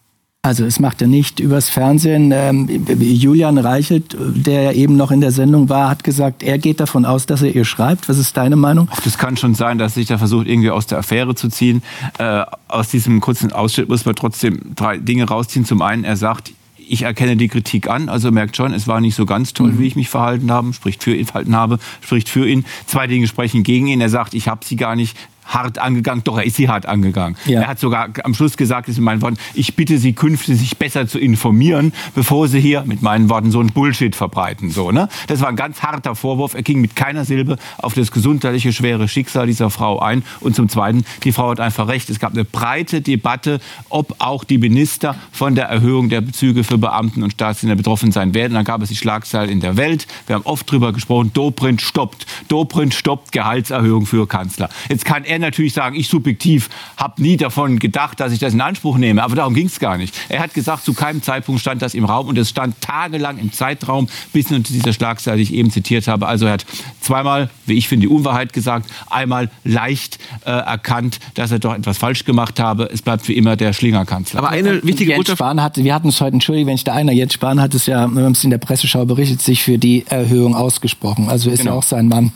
Speaker 1: Also es macht er nicht übers Fernsehen. Julian Reichelt, der ja eben noch in der Sendung war, hat gesagt, er geht davon aus, dass er ihr schreibt. Was ist deine Meinung?
Speaker 2: Das kann schon sein, dass sich da versucht, irgendwie aus der Affäre zu ziehen. Aus diesem kurzen Ausschnitt muss man trotzdem 3 Dinge rausziehen. Zum einen, er sagt, ich erkenne die Kritik an, also merkt schon, es war nicht so ganz toll, wie ich mich verhalten habe, spricht für ihn. 2 Dinge sprechen gegen ihn. Er sagt, ich habe sie gar nicht hart angegangen, doch er ist sie hart angegangen. Ja. Er hat sogar am Schluss gesagt, das ist in meinen Worten, ich bitte Sie künftig, sich besser zu informieren, bevor Sie hier, mit meinen Worten, so ein Bullshit verbreiten. So, ne? Das war ein ganz harter Vorwurf. Er ging mit keiner Silbe auf das gesundheitliche, schwere Schicksal dieser Frau ein. Und zum Zweiten, die Frau hat einfach recht. Es gab eine breite Debatte, ob auch die Minister von der Erhöhung der Bezüge für Beamten und Staatsdiener betroffen sein werden. Dann gab es die Schlagzeile in der Welt. Wir haben oft drüber gesprochen, Dobrindt stoppt Gehaltserhöhung für Kanzler. Jetzt kann er natürlich sagen, ich subjektiv habe nie davon gedacht, dass ich das in Anspruch nehme. Aber darum ging es gar nicht. Er hat gesagt, zu keinem Zeitpunkt stand das im Raum und es stand tagelang im Zeitraum bis zu dieser Schlagzeile, die ich eben zitiert habe. Also er hat zweimal, wie ich finde, die Unwahrheit gesagt, einmal leicht erkannt, dass er doch etwas falsch gemacht habe. Es bleibt wie immer der Schlingerkanzler.
Speaker 3: Aber eine wichtige Botschaft.
Speaker 1: Wir hatten es heute, entschuldige, wenn ich da einer, Jens Spahn hat es ja, wir haben es in der Presseschau berichtet, sich für die Erhöhung ausgesprochen. Also ist ja auch sein Mann.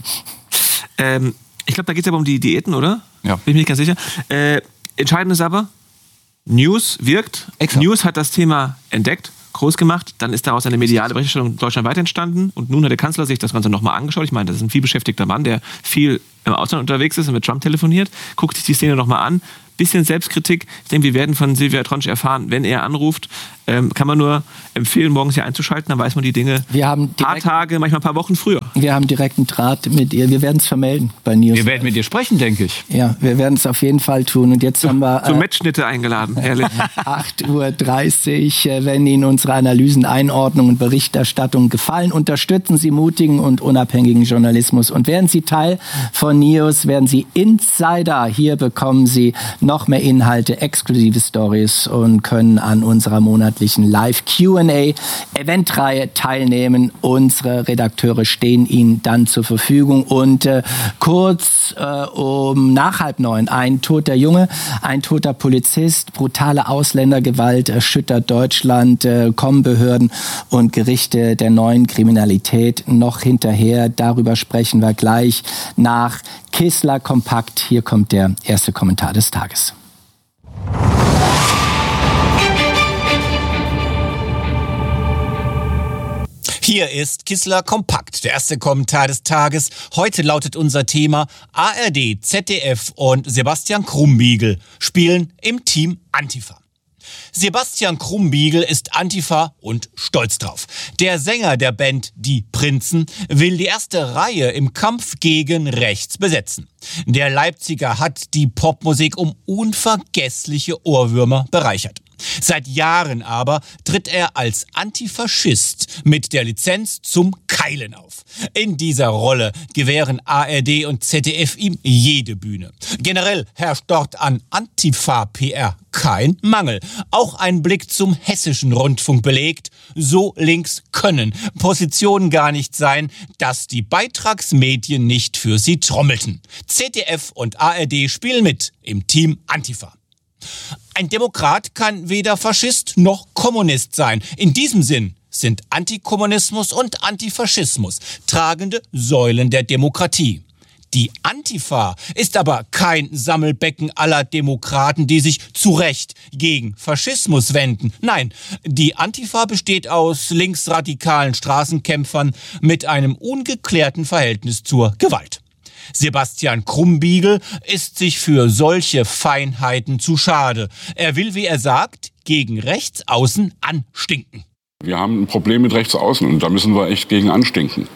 Speaker 3: Ich glaube, da geht es aber um die Diäten, oder?
Speaker 2: Ja.
Speaker 3: Bin ich mir nicht ganz sicher. Entscheidend ist aber, News wirkt.
Speaker 2: Exakt.
Speaker 3: News hat das Thema entdeckt, groß gemacht. Dann ist daraus eine mediale Berichterstattung deutschlandweit entstanden. Und nun hat der Kanzler sich das Ganze nochmal angeschaut. Ich meine, das ist ein vielbeschäftigter Mann, der viel im Ausland unterwegs ist und mit Trump telefoniert. Guckt sich die Szene nochmal an. Bisschen Selbstkritik. Ich denke, wir werden von Silvia Tronsch erfahren, wenn er anruft. Kann man nur empfehlen, morgens hier einzuschalten, dann weiß man die Dinge ein paar Tage, manchmal ein paar Wochen früher.
Speaker 1: Wir haben direkten Draht mit ihr. Wir werden es vermelden bei News.
Speaker 2: Wir werden mit ihr sprechen, denke ich.
Speaker 1: Ja, wir werden es auf jeden Fall tun. Und jetzt haben wir...
Speaker 3: So Matchschnitte eingeladen, herrlich.
Speaker 1: 8:30 Uhr, wenn Ihnen unsere Analysen, Einordnungen und Berichterstattung gefallen, unterstützen Sie mutigen und unabhängigen Journalismus. Und werden Sie Teil von News, werden Sie Insider. Hier bekommen Sie noch mehr Inhalte, exklusive Stories und können an unserer monatlichen Live-Q&A-Eventreihe teilnehmen. Unsere Redakteure stehen Ihnen dann zur Verfügung. Und kurz nach 8:30, ein toter Junge, ein toter Polizist, brutale Ausländergewalt erschüttert Deutschland, kommen Behörden und Gerichte der neuen Kriminalität noch hinterher. Darüber sprechen wir gleich nach Kissler Kompakt. Hier kommt der erste Kommentar des Tages.
Speaker 10: Hier ist Kissler Kompakt, der erste Kommentar des Tages. Heute lautet unser Thema: ARD, ZDF und Sebastian Krumbiegel spielen im Team Antifa. Sebastian Krumbiegel ist Antifa und stolz drauf. Der Sänger der Band Die Prinzen will die erste Reihe im Kampf gegen rechts besetzen. Der Leipziger hat die Popmusik um unvergessliche Ohrwürmer bereichert. Seit Jahren aber tritt er als Antifaschist mit der Lizenz zum Keilen auf. In dieser Rolle gewähren ARD und ZDF ihm jede Bühne. Generell herrscht dort an Antifa-PR kein Mangel. Auch ein Blick zum hessischen Rundfunk belegt: so links können Positionen gar nicht sein, dass die Beitragsmedien nicht für sie trommelten. ZDF und ARD spielen mit im Team Antifa. Ein Demokrat kann weder Faschist noch Kommunist sein. In diesem Sinn sind Antikommunismus und Antifaschismus tragende Säulen der Demokratie. Die Antifa ist aber kein Sammelbecken aller Demokraten, die sich zu Recht gegen Faschismus wenden. Nein, die Antifa besteht aus linksradikalen Straßenkämpfern mit einem ungeklärten Verhältnis zur Gewalt. Sebastian Krumbiegel ist sich für solche Feinheiten zu schade. Er will, wie er sagt, gegen Rechtsaußen anstinken.
Speaker 11: Wir haben ein Problem mit Rechtsaußen und da müssen wir echt gegen anstinken.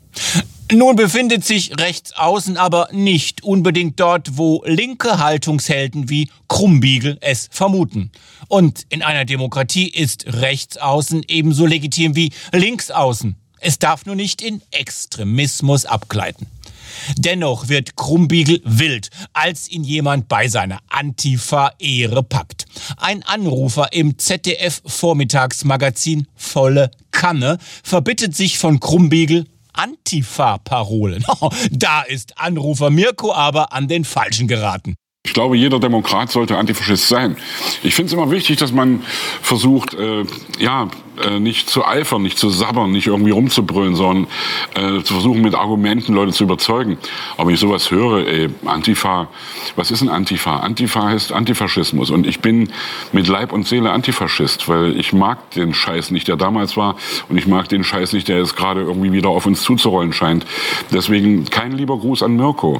Speaker 10: Nun befindet sich Rechtsaußen aber nicht unbedingt dort, wo linke Haltungshelden wie Krumbiegel es vermuten. Und in einer Demokratie ist Rechtsaußen ebenso legitim wie Linksaußen. Es darf nur nicht in Extremismus abgleiten. Dennoch wird Krumbiegel wild, als ihn jemand bei seiner Antifa-Ehre packt. Ein Anrufer im ZDF-Vormittagsmagazin Volle Kanne verbittet sich von Krumbiegel Antifa-Parolen. Da ist Anrufer Mirko aber an den Falschen geraten.
Speaker 11: Ich glaube, jeder Demokrat sollte Antifaschist sein. Ich finde es immer wichtig, dass man versucht, nicht zu eifern, nicht zu sabbern, nicht irgendwie rumzubrüllen, sondern zu versuchen, mit Argumenten Leute zu überzeugen. Aber wenn ich sowas höre, Antifa, was ist ein Antifa? Antifa heißt Antifaschismus. Und ich bin mit Leib und Seele Antifaschist, weil ich mag den Scheiß nicht, der damals war, und ich mag den Scheiß nicht, der jetzt gerade irgendwie wieder auf uns zuzurollen scheint. Deswegen kein lieber Gruß an Mirko.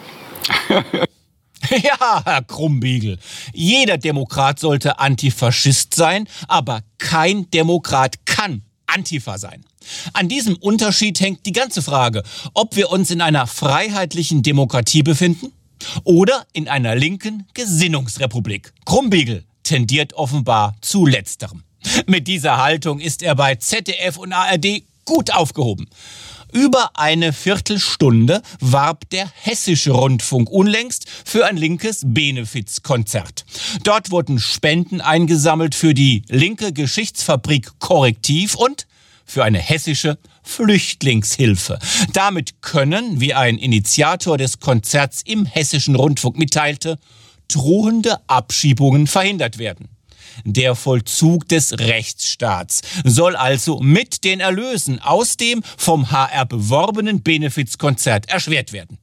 Speaker 10: Ja, Herr Krumbiegel, jeder Demokrat sollte Antifaschist sein, aber kein Demokrat kann Antifa sein. An diesem Unterschied hängt die ganze Frage, ob wir uns in einer freiheitlichen Demokratie befinden oder in einer linken Gesinnungsrepublik. Krumbiegel tendiert offenbar zu Letzterem. Mit dieser Haltung ist er bei ZDF und ARD gut aufgehoben. Über eine Viertelstunde warb der Hessische Rundfunk unlängst für ein linkes Benefizkonzert. Dort wurden Spenden eingesammelt für die linke Geschichtsfabrik Korrektiv und für eine hessische Flüchtlingshilfe. Damit können, wie ein Initiator des Konzerts im Hessischen Rundfunk mitteilte, drohende Abschiebungen verhindert werden. Der Vollzug des Rechtsstaats soll also mit den Erlösen aus dem vom HR beworbenen Benefizkonzert erschwert werden.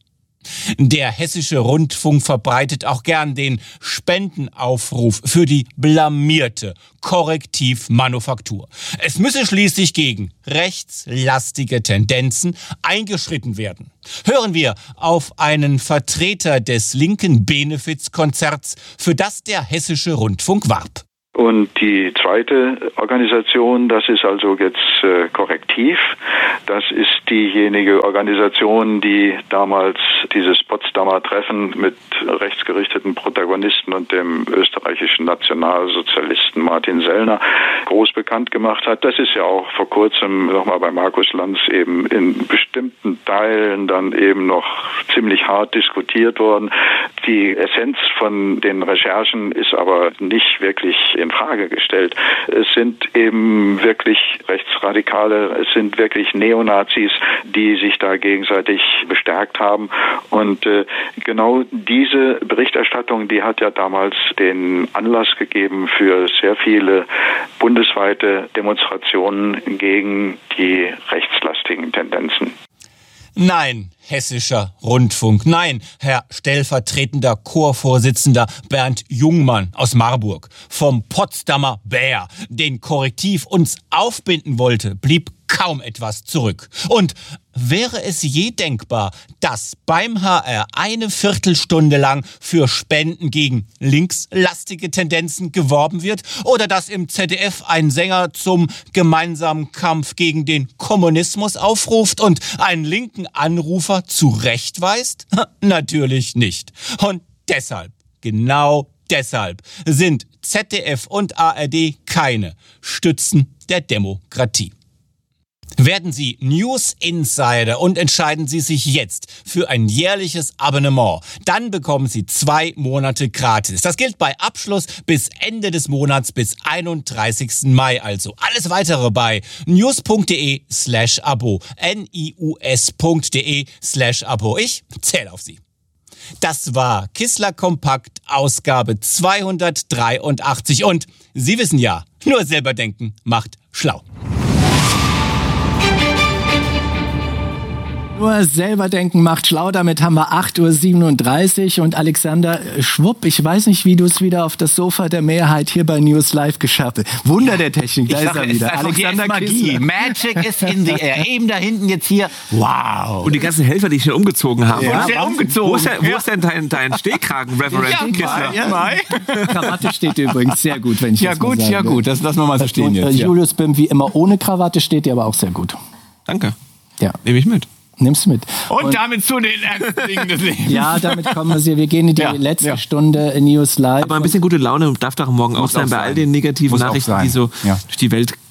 Speaker 10: Der Hessische Rundfunk verbreitet auch gern den Spendenaufruf für die blamierte Korrektivmanufaktur. Es müsse schließlich gegen rechtslastige Tendenzen eingeschritten werden. Hören wir auf einen Vertreter des linken Benefizkonzerts, für das der Hessische Rundfunk warb.
Speaker 12: Und die zweite Organisation, das ist also jetzt Korrektiv. Das ist diejenige Organisation, die damals dieses Potsdamer Treffen mit rechtsgerichteten Protagonisten und dem österreichischen Nationalsozialisten Martin Sellner groß bekannt gemacht hat. Das ist ja auch vor kurzem nochmal bei Markus Lanz eben in bestimmten Teilen dann eben noch ziemlich hart diskutiert worden. Die Essenz von den Recherchen ist aber nicht wirklich in Frage gestellt. Es sind eben wirklich Rechtsradikale, es sind wirklich Neonazis, die sich da gegenseitig bestärkt haben. Und genau diese Berichterstattung, die hat ja damals den Anlass gegeben für sehr viele bundesweite Demonstrationen gegen die rechtslastigen Tendenzen.
Speaker 10: Nein, Hessischer Rundfunk. Nein, Herr stellvertretender Chorvorsitzender Bernd Jungmann aus Marburg. Vom Potsdamer Bär, den Korrektiv uns aufbinden wollte, blieb kaum etwas zurück. Und wäre es je denkbar, dass beim HR eine Viertelstunde lang für Spenden gegen linkslastige Tendenzen geworben wird? Oder dass im ZDF ein Sänger zum gemeinsamen Kampf gegen den Kommunismus aufruft und einen linken Anrufer zurechtweist? Natürlich nicht. Und deshalb, genau deshalb, sind ZDF und ARD keine Stützen der Demokratie. Werden Sie News Insider und entscheiden Sie sich jetzt für ein jährliches Abonnement. Dann bekommen Sie 2 Monate gratis. Das gilt bei Abschluss bis Ende des Monats bis 31. Mai also. Alles weitere bei news.de/Abo. nius.de/Abo. Ich zähle auf Sie. Das war Kissler Kompakt, Ausgabe 283. Und Sie wissen ja, nur selber denken macht schlau.
Speaker 1: Nur selber denken macht schlau. Damit haben wir 8:37 Uhr und Alexander Schwupp, ich weiß nicht, wie du es wieder auf das Sofa der Mehrheit hier bei News Live geschafft hast. Wunder der Technik, da ist er wieder.
Speaker 2: Also
Speaker 1: Alexander
Speaker 2: Magie. Magic is in the air. Eben da hinten jetzt hier. Wow.
Speaker 3: Und die ganzen Helfer, die schnell umgezogen haben.
Speaker 2: Ja, schnell umgezogen.
Speaker 3: Wo ist denn dein Stehkragen, Reverend Kissler?
Speaker 1: Ja. Krawatte steht übrigens sehr gut, wenn ich das mal sage.
Speaker 2: Ja gut, das lassen wir mal so stehen
Speaker 1: und,
Speaker 2: jetzt.
Speaker 1: Julius Bim wie immer ohne Krawatte steht dir aber auch sehr gut.
Speaker 3: Danke.
Speaker 1: Ja.
Speaker 3: Nehme ich mit.
Speaker 1: Nimm's mit.
Speaker 2: Und damit zu den ernsten Dingen des Lebens.
Speaker 1: Ja, damit kommen wir gehen in die letzte Stunde in News Live.
Speaker 3: Aber ein bisschen gute Laune darf doch morgen auch sein bei all den negativen Nachrichten, die so durch die Welt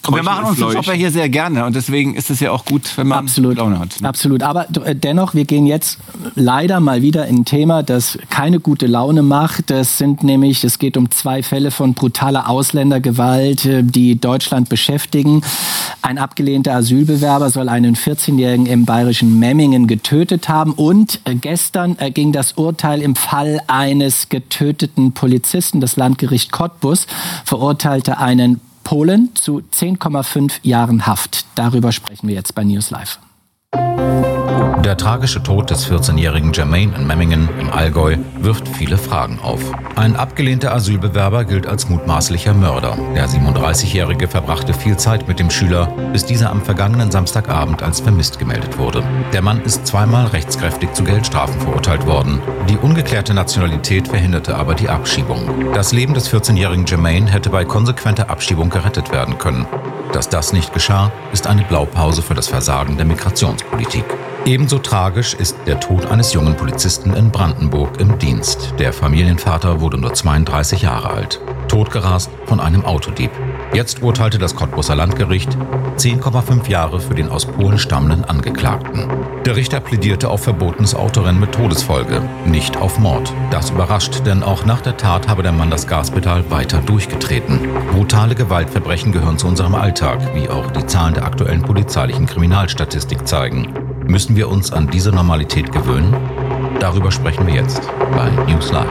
Speaker 2: wir machen uns den Job ja hier sehr gerne und deswegen ist es ja auch gut, wenn man Laune hat.
Speaker 1: Absolut, aber dennoch, wir gehen jetzt leider mal wieder in ein Thema, das keine gute Laune macht. Es geht um 2 Fälle von brutaler Ausländergewalt, die Deutschland beschäftigen. Ein abgelehnter Asylbewerber soll einen 14-Jährigen im bayerischen Memmingen getötet haben und gestern ging das Urteil im Fall eines getöteten Polizisten. Das Landgericht Cottbus verurteilte einen Polen zu 10,5 Jahren Haft. Darüber sprechen wir jetzt bei News Live.
Speaker 13: Der tragische Tod des 14-jährigen Jermaine in Memmingen im Allgäu wirft viele Fragen auf. Ein abgelehnter Asylbewerber gilt als mutmaßlicher Mörder. Der 37-Jährige verbrachte viel Zeit mit dem Schüler, bis dieser am vergangenen Samstagabend als vermisst gemeldet wurde. Der Mann ist 2-mal rechtskräftig zu Geldstrafen verurteilt worden. Die ungeklärte Nationalität verhinderte aber die Abschiebung. Das Leben des 14-jährigen Jermaine hätte bei konsequenter Abschiebung gerettet werden können. Dass das nicht geschah, ist eine Blaupause für das Versagen der Migrationspolitik. Ebenso tragisch ist der Tod eines jungen Polizisten in Brandenburg im Dienst. Der Familienvater wurde nur 32 Jahre alt, totgerast von einem Autodieb. Jetzt urteilte das Cottbuser Landgericht 10,5 Jahre für den aus Polen stammenden Angeklagten. Der Richter plädierte auf verbotenes Autorennen mit Todesfolge, nicht auf Mord. Das überrascht, denn auch nach der Tat habe der Mann das Gaspedal weiter durchgetreten. Brutale Gewaltverbrechen gehören zu unserem Alltag, wie auch die Zahlen der aktuellen polizeilichen Kriminalstatistik zeigen. Müssen wir uns an diese Normalität gewöhnen? Darüber sprechen wir jetzt bei News Live.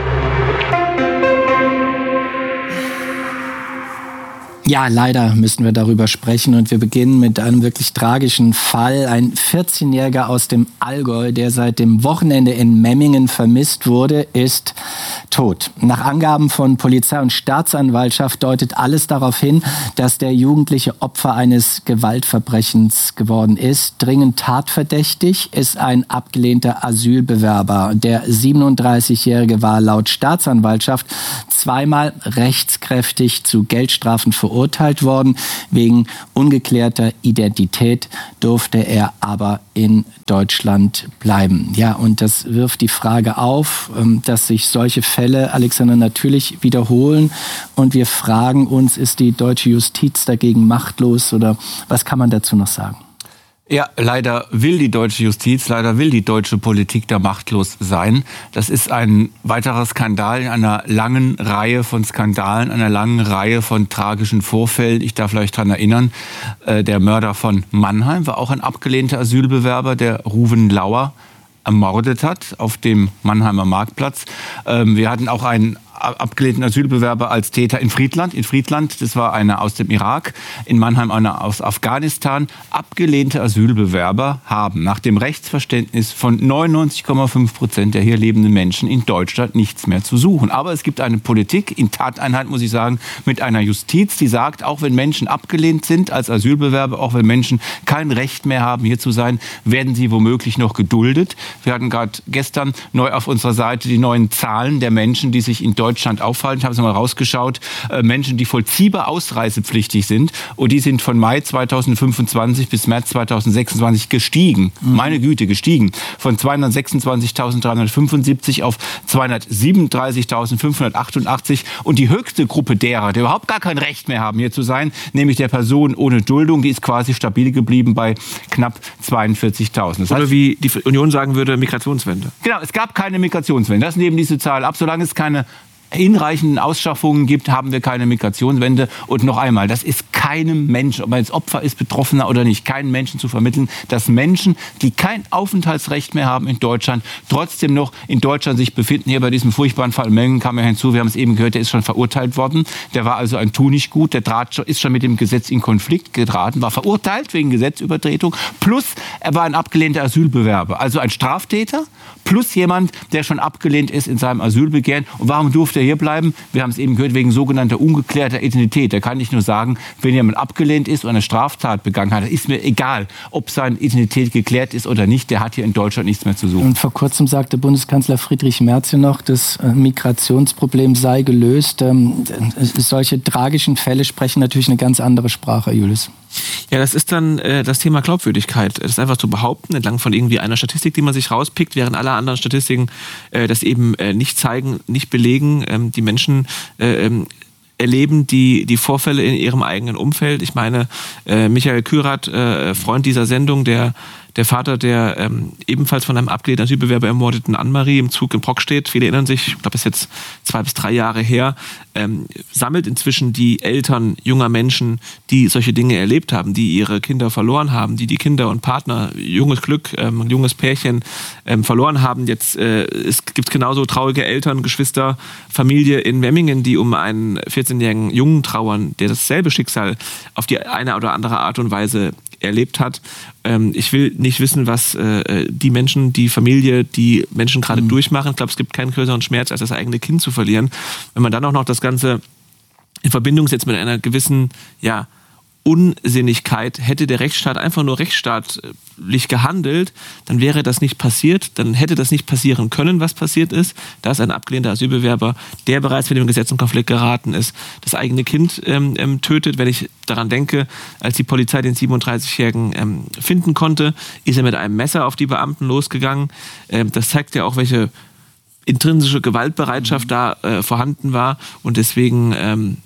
Speaker 1: Ja, leider müssen wir darüber sprechen und wir beginnen mit einem wirklich tragischen Fall. Ein 14-Jähriger aus dem Allgäu, der seit dem Wochenende in Memmingen vermisst wurde, ist tot. Nach Angaben von Polizei und Staatsanwaltschaft deutet alles darauf hin, dass der Jugendliche Opfer eines Gewaltverbrechens geworden ist. Dringend tatverdächtig ist ein abgelehnter Asylbewerber. Der 37-Jährige war laut Staatsanwaltschaft 2-mal rechtskräftig zu Geldstrafen verurteilt worden. Wegen ungeklärter Identität durfte er aber in Deutschland bleiben. Ja, und das wirft die Frage auf, dass sich solche Fälle, Alexander, natürlich wiederholen. Und wir fragen uns, ist die deutsche Justiz dagegen machtlos oder was kann man dazu noch sagen?
Speaker 2: Ja, leider will die deutsche Justiz, leider will die deutsche Politik da machtlos sein. Das ist ein weiterer Skandal in einer langen Reihe von Skandalen, einer langen Reihe von tragischen Vorfällen. Ich darf vielleicht daran erinnern, der Mörder von Mannheim war auch ein abgelehnter Asylbewerber, der Ruven Lauer ermordet hat auf dem Mannheimer Marktplatz. Wir hatten auch einen abgelehnten Asylbewerber als Täter in Friedland. In Friedland, das war einer aus dem Irak, in Mannheim einer aus Afghanistan. Abgelehnte Asylbewerber haben nach dem Rechtsverständnis von 99,5% der hier lebenden Menschen in Deutschland nichts mehr zu suchen. Aber es gibt eine Politik, in Tateinheit muss ich sagen, mit einer Justiz, die sagt, auch wenn Menschen abgelehnt sind als Asylbewerber, auch wenn Menschen kein Recht mehr haben, hier zu sein, werden sie womöglich noch geduldet. Wir hatten gerade gestern neu auf unserer Seite die neuen Zahlen der Menschen, die sich in Deutschland auffallen. Ich habe es mal rausgeschaut. Menschen, die vollziehbar ausreisepflichtig sind. Und die sind von Mai 2025 bis März 2026 gestiegen. Meine Güte, gestiegen. Von 226.375 auf 237.588. Und die höchste Gruppe derer, die überhaupt gar kein Recht mehr haben, hier zu sein, nämlich der Personen ohne Duldung, die ist quasi stabil geblieben bei knapp 42.000. Das heißt,
Speaker 3: oder wie die Union sagen würde, Migrationswende.
Speaker 2: Genau, es gab keine Migrationswende. Das nehmen diese Zahl ab. Solange es keine hinreichenden Ausschaffungen gibt, haben wir keine Migrationswende. Und noch einmal, das ist keinem Menschen, ob er jetzt Opfer ist, Betroffener oder nicht, keinen Menschen zu vermitteln, dass Menschen, die kein Aufenthaltsrecht mehr haben in Deutschland, trotzdem noch in Deutschland sich befinden. Hier bei diesem furchtbaren Fall Memmingen kam ja hinzu, wir haben es eben gehört, der ist schon verurteilt worden. Der war also ein Tunichtgut, der ist schon mit dem Gesetz in Konflikt geraten, war verurteilt wegen Gesetzübertretung. Plus, er war ein abgelehnter Asylbewerber, also ein Straftäter, plus jemand, der schon abgelehnt ist in seinem Asylbegehren. Und warum durfte er hier bleiben? Wir haben es eben gehört, wegen sogenannter ungeklärter Identität. Da kann ich nur sagen, wenn jemand abgelehnt ist und eine Straftat begangen hat, ist mir egal, ob seine Identität geklärt ist oder nicht, der hat hier in Deutschland nichts mehr zu suchen.
Speaker 1: Und vor kurzem sagte Bundeskanzler Friedrich Merz ja noch, das Migrationsproblem sei gelöst. Solche tragischen Fälle sprechen natürlich eine ganz andere Sprache, Julius.
Speaker 3: Ja, das ist dann das Thema Glaubwürdigkeit. Das ist einfach zu behaupten, entlang von irgendwie einer Statistik, die man sich rauspickt, während alle anderen Statistiken das eben nicht zeigen, nicht belegen. Die Menschen erleben die Vorfälle in ihrem eigenen Umfeld. Ich meine, Michael Kürath, Freund dieser Sendung, der Vater der ebenfalls von einem abgelehnten Asylbewerber ermordeten Annemarie im Zug in Brockstedt, viele erinnern sich, ich glaube, das ist jetzt 2 bis 3 Jahre her, sammelt inzwischen die Eltern junger Menschen, die solche Dinge erlebt haben, die ihre Kinder verloren haben, die Kinder und Partner, junges Glück, ein junges Pärchen verloren haben. Jetzt es gibt genauso traurige Eltern, Geschwister, Familie in Memmingen, die um einen 14-jährigen Jungen trauern, der dasselbe Schicksal auf die eine oder andere Art und Weise erlebt hat. Ich will nicht wissen, was die Menschen, die Familie, die Menschen gerade durchmachen. Ich glaube, es gibt keinen größeren Schmerz, als das eigene Kind zu verlieren. Wenn man dann auch noch das Ganze in Verbindung setzt mit einer gewissen, Unsinnigkeit, hätte der Rechtsstaat einfach nur rechtsstaatlich gehandelt, dann wäre das nicht passiert, dann hätte das nicht passieren können, was passiert ist, dass ein abgelehnter Asylbewerber, der bereits mit dem Gesetz in Konflikt geraten ist, das eigene Kind tötet. Wenn ich daran denke, als die Polizei den 37-Jährigen finden konnte, ist er mit einem Messer auf die Beamten losgegangen. Das zeigt ja auch, welche intrinsische Gewaltbereitschaft da vorhanden war, und deswegen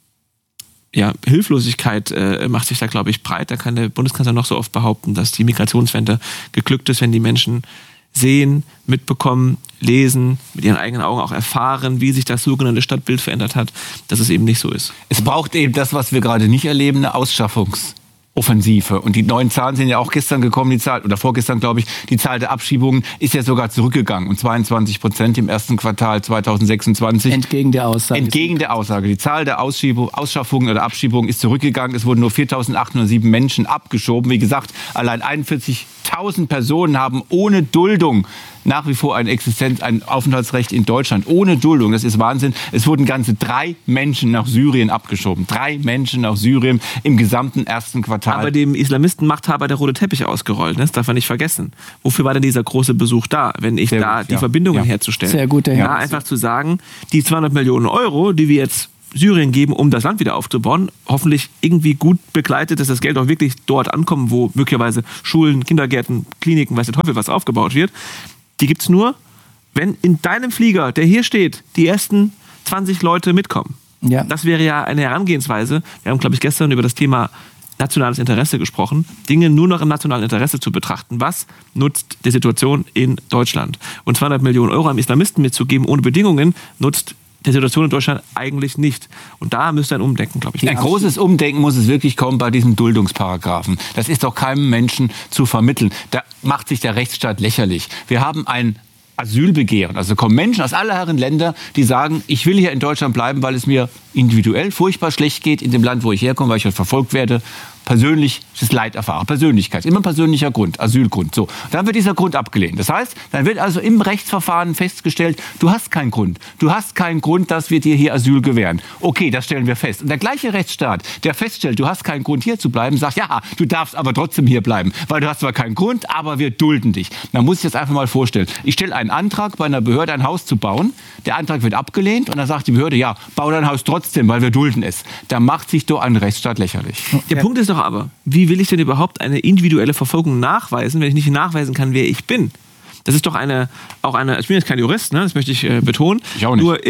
Speaker 3: Hilflosigkeit macht sich da, glaube ich, breit. Da kann der Bundeskanzler noch so oft behaupten, dass die Migrationswende geglückt ist, wenn die Menschen sehen, mitbekommen, lesen, mit ihren eigenen Augen auch erfahren, wie sich das sogenannte Stadtbild verändert hat, dass es eben nicht so ist.
Speaker 2: Es braucht eben das, was wir gerade nicht erleben, eine Ausschaffungsoffensive. Und die neuen Zahlen sind ja auch gestern gekommen, die Zahl, oder vorgestern, glaube ich, die Zahl der Abschiebungen ist ja sogar zurückgegangen. Um 22% im ersten Quartal 2026.
Speaker 1: Entgegen der Aussage.
Speaker 2: Entgegen der Aussage. Die Zahl der Ausschaffungen oder Abschiebungen ist zurückgegangen. Es wurden nur 4.807 Menschen abgeschoben. Wie gesagt, allein 41.000 Personen haben ohne Duldung nach wie vor ein Aufenthaltsrecht in Deutschland. Ohne Duldung, das ist Wahnsinn. Es wurden ganze 3 Menschen nach Syrien abgeschoben. 3 Menschen nach Syrien im gesamten ersten Quartal.
Speaker 3: Aber dem Islamistenmachthaber der rote Teppich ausgerollt, das darf man nicht vergessen. Wofür war denn dieser große Besuch da, wenn ich die Verbindungen herzustellen?
Speaker 1: Sehr guter Hinweis.
Speaker 3: Einfach zu sagen, die 200 Millionen Euro, die wir jetzt Syrien geben, um das Land wieder aufzubauen, hoffentlich irgendwie gut begleitet, dass das Geld auch wirklich dort ankommt, wo möglicherweise Schulen, Kindergärten, Kliniken, weiß der Teufel was aufgebaut wird. Die gibt's nur, wenn in deinem Flieger, der hier steht, die ersten 20 Leute mitkommen.
Speaker 1: Ja.
Speaker 3: Das wäre ja eine Herangehensweise. Wir haben, glaube ich, gestern über das Thema nationales Interesse gesprochen, Dinge nur noch im nationalen Interesse zu betrachten. Was nutzt die Situation in Deutschland? Und 200 Millionen Euro einem Islamisten mitzugeben ohne Bedingungen, nutzt der Situation in Deutschland eigentlich nicht. Und da müsste ein Umdenken, glaube ich.
Speaker 2: Ein großes Umdenken muss es wirklich kommen bei diesem Duldungsparagraphen. Das ist doch keinem Menschen zu vermitteln. Da macht sich der Rechtsstaat lächerlich. Wir haben ein Asylbegehren. Also kommen Menschen aus aller Herren Länder, die sagen, ich will hier in Deutschland bleiben, weil es mir individuell furchtbar schlecht geht in dem Land, wo ich herkomme, weil ich halt verfolgt werde, persönliches Leid erfahre, Persönlichkeit, immer persönlicher Grund, Asylgrund. So, dann wird dieser Grund abgelehnt. Das heißt, dann wird also im Rechtsverfahren festgestellt, du hast keinen Grund. Du hast keinen Grund, dass wir dir hier Asyl gewähren. Okay, das stellen wir fest. Und der gleiche Rechtsstaat, der feststellt, du hast keinen Grund hier zu bleiben, sagt, ja, du darfst aber trotzdem hier bleiben, weil du hast zwar keinen Grund, aber wir dulden dich. Man muss sich das einfach mal vorstellen. Ich stelle einen Antrag bei einer Behörde, ein Haus zu bauen. Der Antrag wird abgelehnt und dann sagt die Behörde, ja, bau dein Haus trotzdem, weil wir dulden es. Da macht sich doch ein Rechtsstaat lächerlich.
Speaker 3: Der Punkt ist doch aber, wie will ich denn überhaupt eine individuelle Verfolgung nachweisen, wenn ich nicht nachweisen kann, wer ich bin? Das ist doch ich bin jetzt kein Jurist, das möchte ich betonen.
Speaker 2: Ich auch nicht.
Speaker 3: Nur,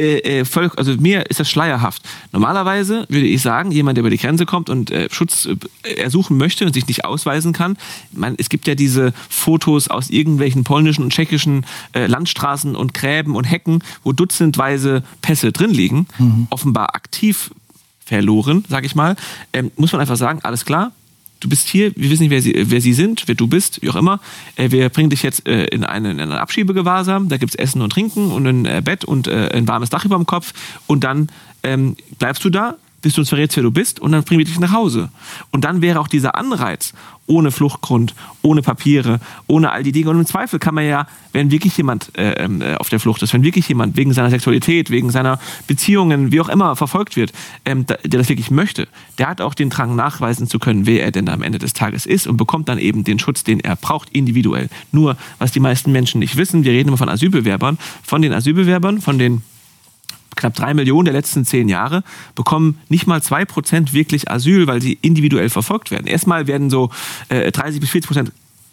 Speaker 3: mir ist das schleierhaft. Normalerweise würde ich sagen, jemand, der über die Grenze kommt und Schutz ersuchen möchte und sich nicht ausweisen kann, es gibt ja diese Fotos aus irgendwelchen polnischen und tschechischen Landstraßen und Gräben und Hecken, wo dutzendweise Pässe drin liegen, offenbar aktiv verloren, sag ich mal, muss man einfach sagen, alles klar, du bist hier, wir wissen nicht, wer sie sind, wer du bist, wie auch immer. Wir bringen dich jetzt in einen Abschiebegewahrsam, da gibt's Essen und Trinken und ein Bett und ein warmes Dach über dem Kopf und dann bleibst du da, bis du uns verrätst, wer du bist und dann bringen wir dich nach Hause. Und dann wäre auch dieser Anreiz, ohne Fluchtgrund, ohne Papiere, ohne all die Dinge. Und im Zweifel kann man ja, wenn wirklich jemand auf der Flucht ist, wenn wirklich jemand wegen seiner Sexualität, wegen seiner Beziehungen, wie auch immer, verfolgt wird, der das wirklich möchte, der hat auch den Drang, nachweisen zu können, wer er denn am Ende des Tages ist und bekommt dann eben den Schutz, den er braucht, individuell. Nur, was die meisten Menschen nicht wissen, wir reden immer von Asylbewerbern, von den knapp 3 Millionen der letzten 10 Jahre bekommen nicht mal 2% wirklich Asyl, weil sie individuell verfolgt werden. Erstmal werden so 30 bis 40%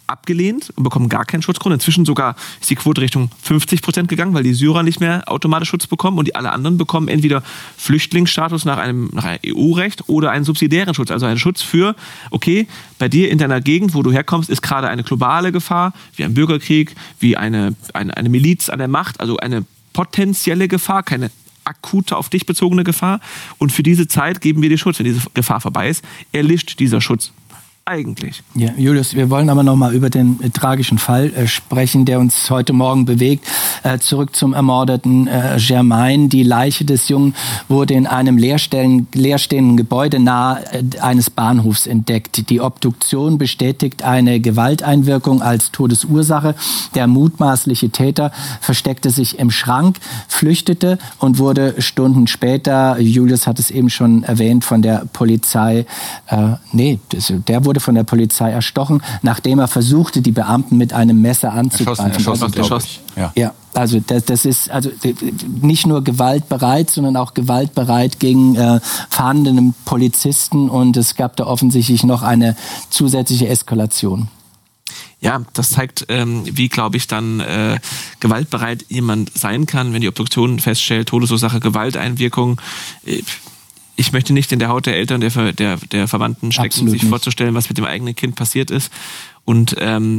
Speaker 3: abgelehnt und bekommen gar keinen Schutzgrund. Inzwischen sogar ist die Quote Richtung 50% gegangen, weil die Syrer nicht mehr automatisch Schutz bekommen und die alle anderen bekommen entweder Flüchtlingsstatus nach einem EU-Recht oder einen subsidiären Schutz, also einen Schutz für, okay, bei dir in deiner Gegend, wo du herkommst, ist gerade eine globale Gefahr, wie ein Bürgerkrieg, wie eine Miliz an der Macht, also eine potenzielle Gefahr, keine akute auf dich bezogene Gefahr. Und für diese Zeit geben wir dir Schutz. Wenn diese Gefahr vorbei ist, erlischt dieser Schutz. Eigentlich.
Speaker 1: Ja, Julius, wir wollen aber noch mal über den tragischen Fall sprechen, der uns heute Morgen bewegt. Zurück zum ermordeten Germain. Die Leiche des Jungen wurde in einem leerstehenden Gebäude nahe eines Bahnhofs entdeckt. Die Obduktion bestätigt eine Gewalteinwirkung als Todesursache. Der mutmaßliche Täter versteckte sich im Schrank, flüchtete und wurde Stunden später, Julius hat es eben schon erwähnt, von der Polizei, der wurde von der Polizei erstochen, nachdem er versuchte, die Beamten mit einem Messer anzugreifen.
Speaker 2: Erschossen.
Speaker 1: Ja, also das ist also nicht nur gewaltbereit, sondern auch gewaltbereit gegen fahndenden Polizisten, und es gab da offensichtlich noch eine zusätzliche Eskalation.
Speaker 3: Ja, das zeigt, wie, glaube ich, dann gewaltbereit jemand sein kann, wenn die Obduktion feststellt, Todesursache, Gewalteinwirkung. Ich möchte nicht in der Haut der Eltern, der Verwandten stecken,
Speaker 1: Absolut
Speaker 3: sich
Speaker 1: nicht
Speaker 3: vorzustellen, was mit dem eigenen Kind passiert ist. Und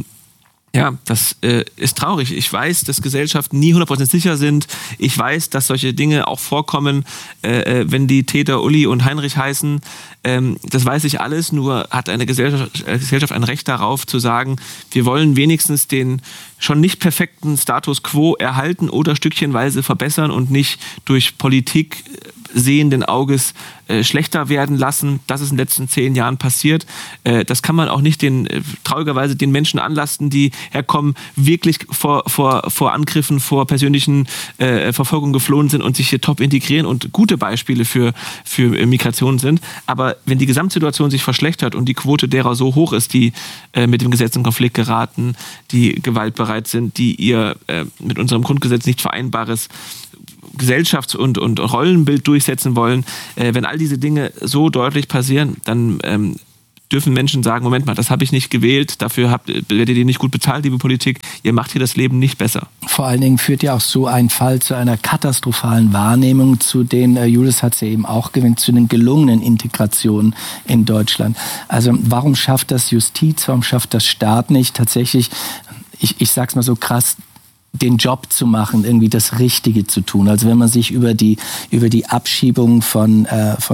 Speaker 3: das ist traurig. Ich weiß, dass Gesellschaften nie 100% sicher sind. Ich weiß, dass solche Dinge auch vorkommen, wenn die Täter Uli und Heinrich heißen. Das weiß ich alles, nur hat eine Gesellschaft ein Recht darauf zu sagen, wir wollen wenigstens den schon nicht perfekten Status quo erhalten oder stückchenweise verbessern und nicht durch Politik sehenden Auges schlechter werden lassen. Das ist in den letzten 10 Jahren passiert. Das kann man auch nicht traurigerweise den Menschen anlasten, die herkommen, wirklich vor Angriffen, vor persönlichen Verfolgungen geflohen sind und sich hier top integrieren und gute Beispiele für Migration sind. Aber wenn die Gesamtsituation sich verschlechtert und die Quote derer so hoch ist, die mit dem Gesetz in Konflikt geraten, die gewaltbereit sind, die ihr mit unserem Grundgesetz nicht vereinbares Gesellschafts- und Rollenbild durchsetzen wollen, wenn all diese Dinge so deutlich passieren, dann dürfen Menschen sagen, Moment mal, das habe ich nicht gewählt, dafür werdet ihr nicht gut bezahlt, liebe Politik, ihr macht hier das Leben nicht besser.
Speaker 1: Vor allen Dingen führt ja auch so ein Fall zu einer katastrophalen Wahrnehmung, zu den, Julius hat es ja eben auch gewinnt, zu den gelungenen Integrationen in Deutschland. Also warum schafft das Justiz, warum schafft das Staat nicht tatsächlich, ich sag's mal so krass, den Job zu machen, irgendwie das Richtige zu tun. Also wenn man sich über die Abschiebung von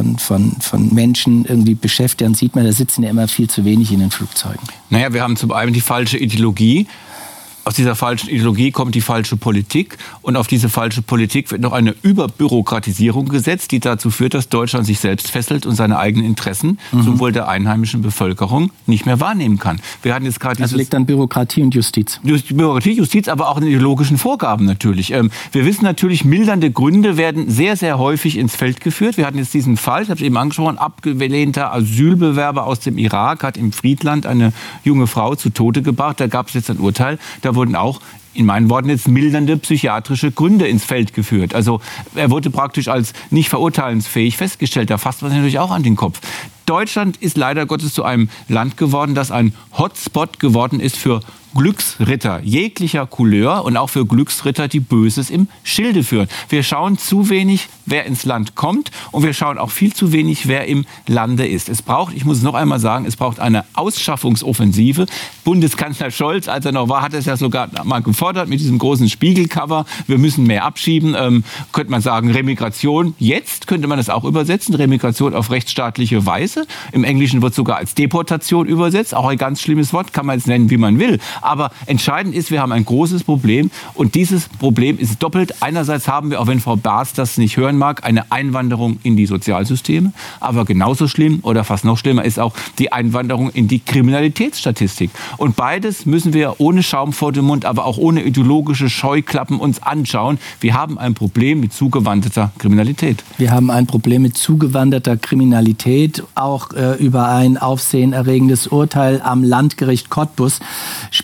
Speaker 1: Menschen irgendwie beschäftigt, dann sieht man, da sitzen ja immer viel zu wenig in den Flugzeugen.
Speaker 2: Naja, wir haben zum einen die falsche Ideologie. Aus dieser falschen Ideologie kommt die falsche Politik, und auf diese falsche Politik wird noch eine Überbürokratisierung gesetzt, die dazu führt, dass Deutschland sich selbst fesselt und seine eigenen Interessen zum Wohl der einheimischen Bevölkerung nicht mehr wahrnehmen kann. Wir hatten jetzt gerade
Speaker 1: liegt an Bürokratie und Justiz.
Speaker 2: Bürokratie, Justiz, aber auch in ideologischen Vorgaben natürlich. Wir wissen natürlich, mildernde Gründe werden sehr, sehr häufig ins Feld geführt. Wir hatten jetzt diesen Fall, ich habe es eben angesprochen, abgelehnter Asylbewerber aus dem Irak hat im Friedland eine junge Frau zu Tode gebracht. Da gab es jetzt ein Urteil. Da wurden auch, in meinen Worten jetzt, mildernde psychiatrische Gründe ins Feld geführt. Also er wurde praktisch als nicht verurteilensfähig festgestellt. Da fasst man sich natürlich auch an den Kopf. Deutschland ist leider Gottes zu einem Land geworden, das ein Hotspot geworden ist für Glücksritter jeglicher Couleur und auch für Glücksritter, die Böses im Schilde führen. Wir schauen zu wenig, wer ins Land kommt, und wir schauen auch viel zu wenig, wer im Lande ist. Es braucht, ich muss es noch einmal sagen, es braucht eine Ausschaffungsoffensive. Bundeskanzler Scholz, als er noch war, hat es ja sogar mal gefordert mit diesem großen Spiegelcover. Wir müssen mehr abschieben. Könnte man sagen, Remigration. Jetzt könnte man das auch übersetzen. Remigration auf rechtsstaatliche Weise. Im Englischen wird sogar als Deportation übersetzt. Auch ein ganz schlimmes Wort, kann man es nennen, wie man will. Aber entscheidend ist, wir haben ein großes Problem, und dieses Problem ist doppelt. Einerseits haben wir, auch wenn Frau Baas das nicht hören mag, eine Einwanderung in die Sozialsysteme. Aber genauso schlimm oder fast noch schlimmer ist auch die Einwanderung in die Kriminalitätsstatistik. Und beides müssen wir ohne Schaum vor dem Mund, aber auch ohne ideologische Scheuklappen uns anschauen. Wir haben ein Problem mit zugewanderter Kriminalität.
Speaker 1: Wir haben ein Problem mit zugewanderter Kriminalität. Auch über ein aufsehenerregendes Urteil am Landgericht Cottbus spricht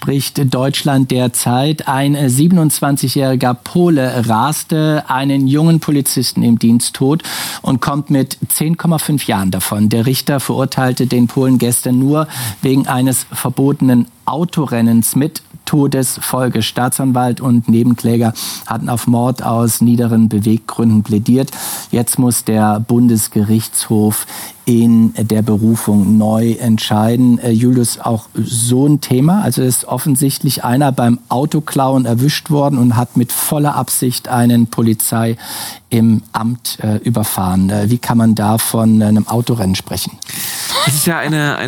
Speaker 1: spricht Deutschland derzeit. Ein 27-jähriger Pole raste einen jungen Polizisten im Dienst tot und kommt mit 10,5 Jahren davon. Der Richter verurteilte den Polen gestern nur wegen eines verbotenen Autorennens mit Todesfolge. Staatsanwalt und Nebenkläger hatten auf Mord aus niederen Beweggründen plädiert. Jetzt muss der Bundesgerichtshof in der Berufung neu entscheiden. Julius, auch so ein Thema. Also ist offensichtlich einer beim Autoklauen erwischt worden und hat mit voller Absicht einen Polizei im Amt überfahren. Wie kann man da von einem Autorennen sprechen?
Speaker 3: Es ist ja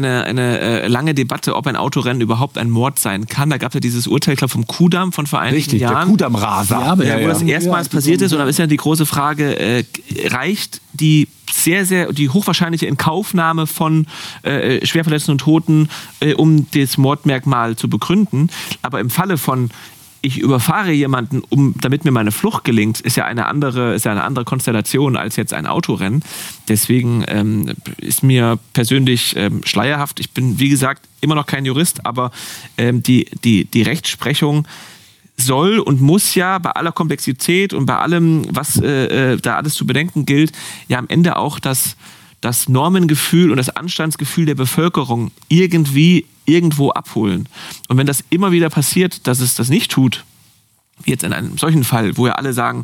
Speaker 3: eine lange Debatte, ob ein Autorennen überhaupt ein Mord sein kann. Da gab es ja dieses Urteil, ich glaube, vom Kudamm von vor einigen Jahren.
Speaker 2: Der Kudamm-Raser.
Speaker 3: Wo das erstmals passiert ist. Und da ist ja die große Frage, reicht die die hochwahrscheinliche Inkaufnahme von Schwerverletzten und Toten, um das Mordmerkmal zu begründen. Aber im Falle von ich überfahre jemanden, damit mir meine Flucht gelingt, ist ja eine andere Konstellation als jetzt ein Autorennen. Deswegen ist mir persönlich schleierhaft. Ich bin, wie gesagt, immer noch kein Jurist, aber die Rechtsprechung soll und muss ja bei aller Komplexität und bei allem, was da alles zu bedenken gilt, ja am Ende auch das Normengefühl und das Anstandsgefühl der Bevölkerung irgendwo abholen. Und wenn das immer wieder passiert, dass es das nicht tut, wie jetzt in einem solchen Fall, wo ja alle sagen,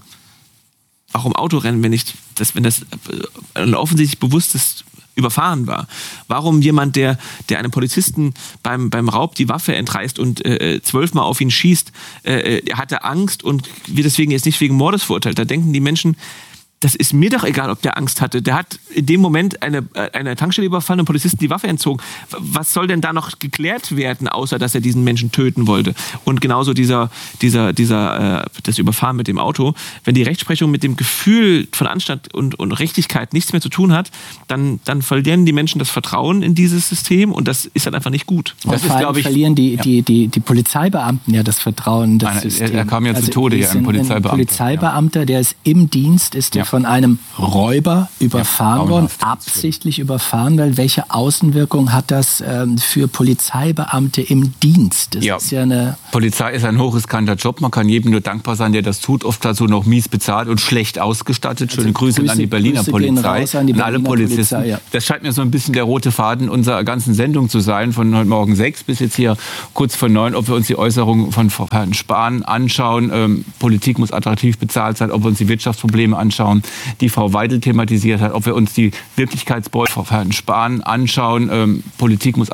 Speaker 3: warum Autorennen, wenn das ein offensichtlich bewusstes Überfahren war. Warum jemand, der einem Polizisten beim Raub die Waffe entreißt und 12-mal auf ihn schießt, hatte Angst und wird deswegen jetzt nicht wegen Mordes verurteilt. Da denken die Menschen, das ist mir doch egal, ob der Angst hatte. Der hat in dem Moment eine Tankstelle überfallen und Polizisten die Waffe entzogen. Was soll denn da noch geklärt werden, außer dass er diesen Menschen töten wollte? Und genauso das Überfahren mit dem Auto. Wenn die Rechtsprechung mit dem Gefühl von Anstand und Rechtigkeit nichts mehr zu tun hat, dann verlieren die Menschen das Vertrauen in dieses System und das ist dann einfach nicht gut.
Speaker 1: Und das ist, glaube ich, verlieren die Polizeibeamten ja das Vertrauen in das System.
Speaker 2: Er kam ja zu Tode, ein Polizeibeamter.
Speaker 1: Ein Polizeibeamter, der ist im Dienst, ist der von einem Räuber überfahren worden, absichtlich überfahren, weil welche Außenwirkung hat das für Polizeibeamte im Dienst? Das ist ja eine
Speaker 2: Polizei ist ein hochriskanter Job, man kann jedem nur dankbar sein, der das tut, oft dazu noch mies bezahlt und schlecht ausgestattet. Schöne Grüße an die Berliner Polizei, an alle Polizisten. Polizei, ja. Das scheint mir so ein bisschen der rote Faden unserer ganzen Sendung zu sein, von heute Morgen 6 bis jetzt hier kurz vor 9, ob wir uns die Äußerung von Herrn Spahn anschauen, Politik muss attraktiv bezahlt sein, ob wir uns die Wirtschaftsprobleme anschauen, die Frau Weidel thematisiert hat, ob wir uns die Wirklichkeitsbeute von Herrn Spahn anschauen, Politik muss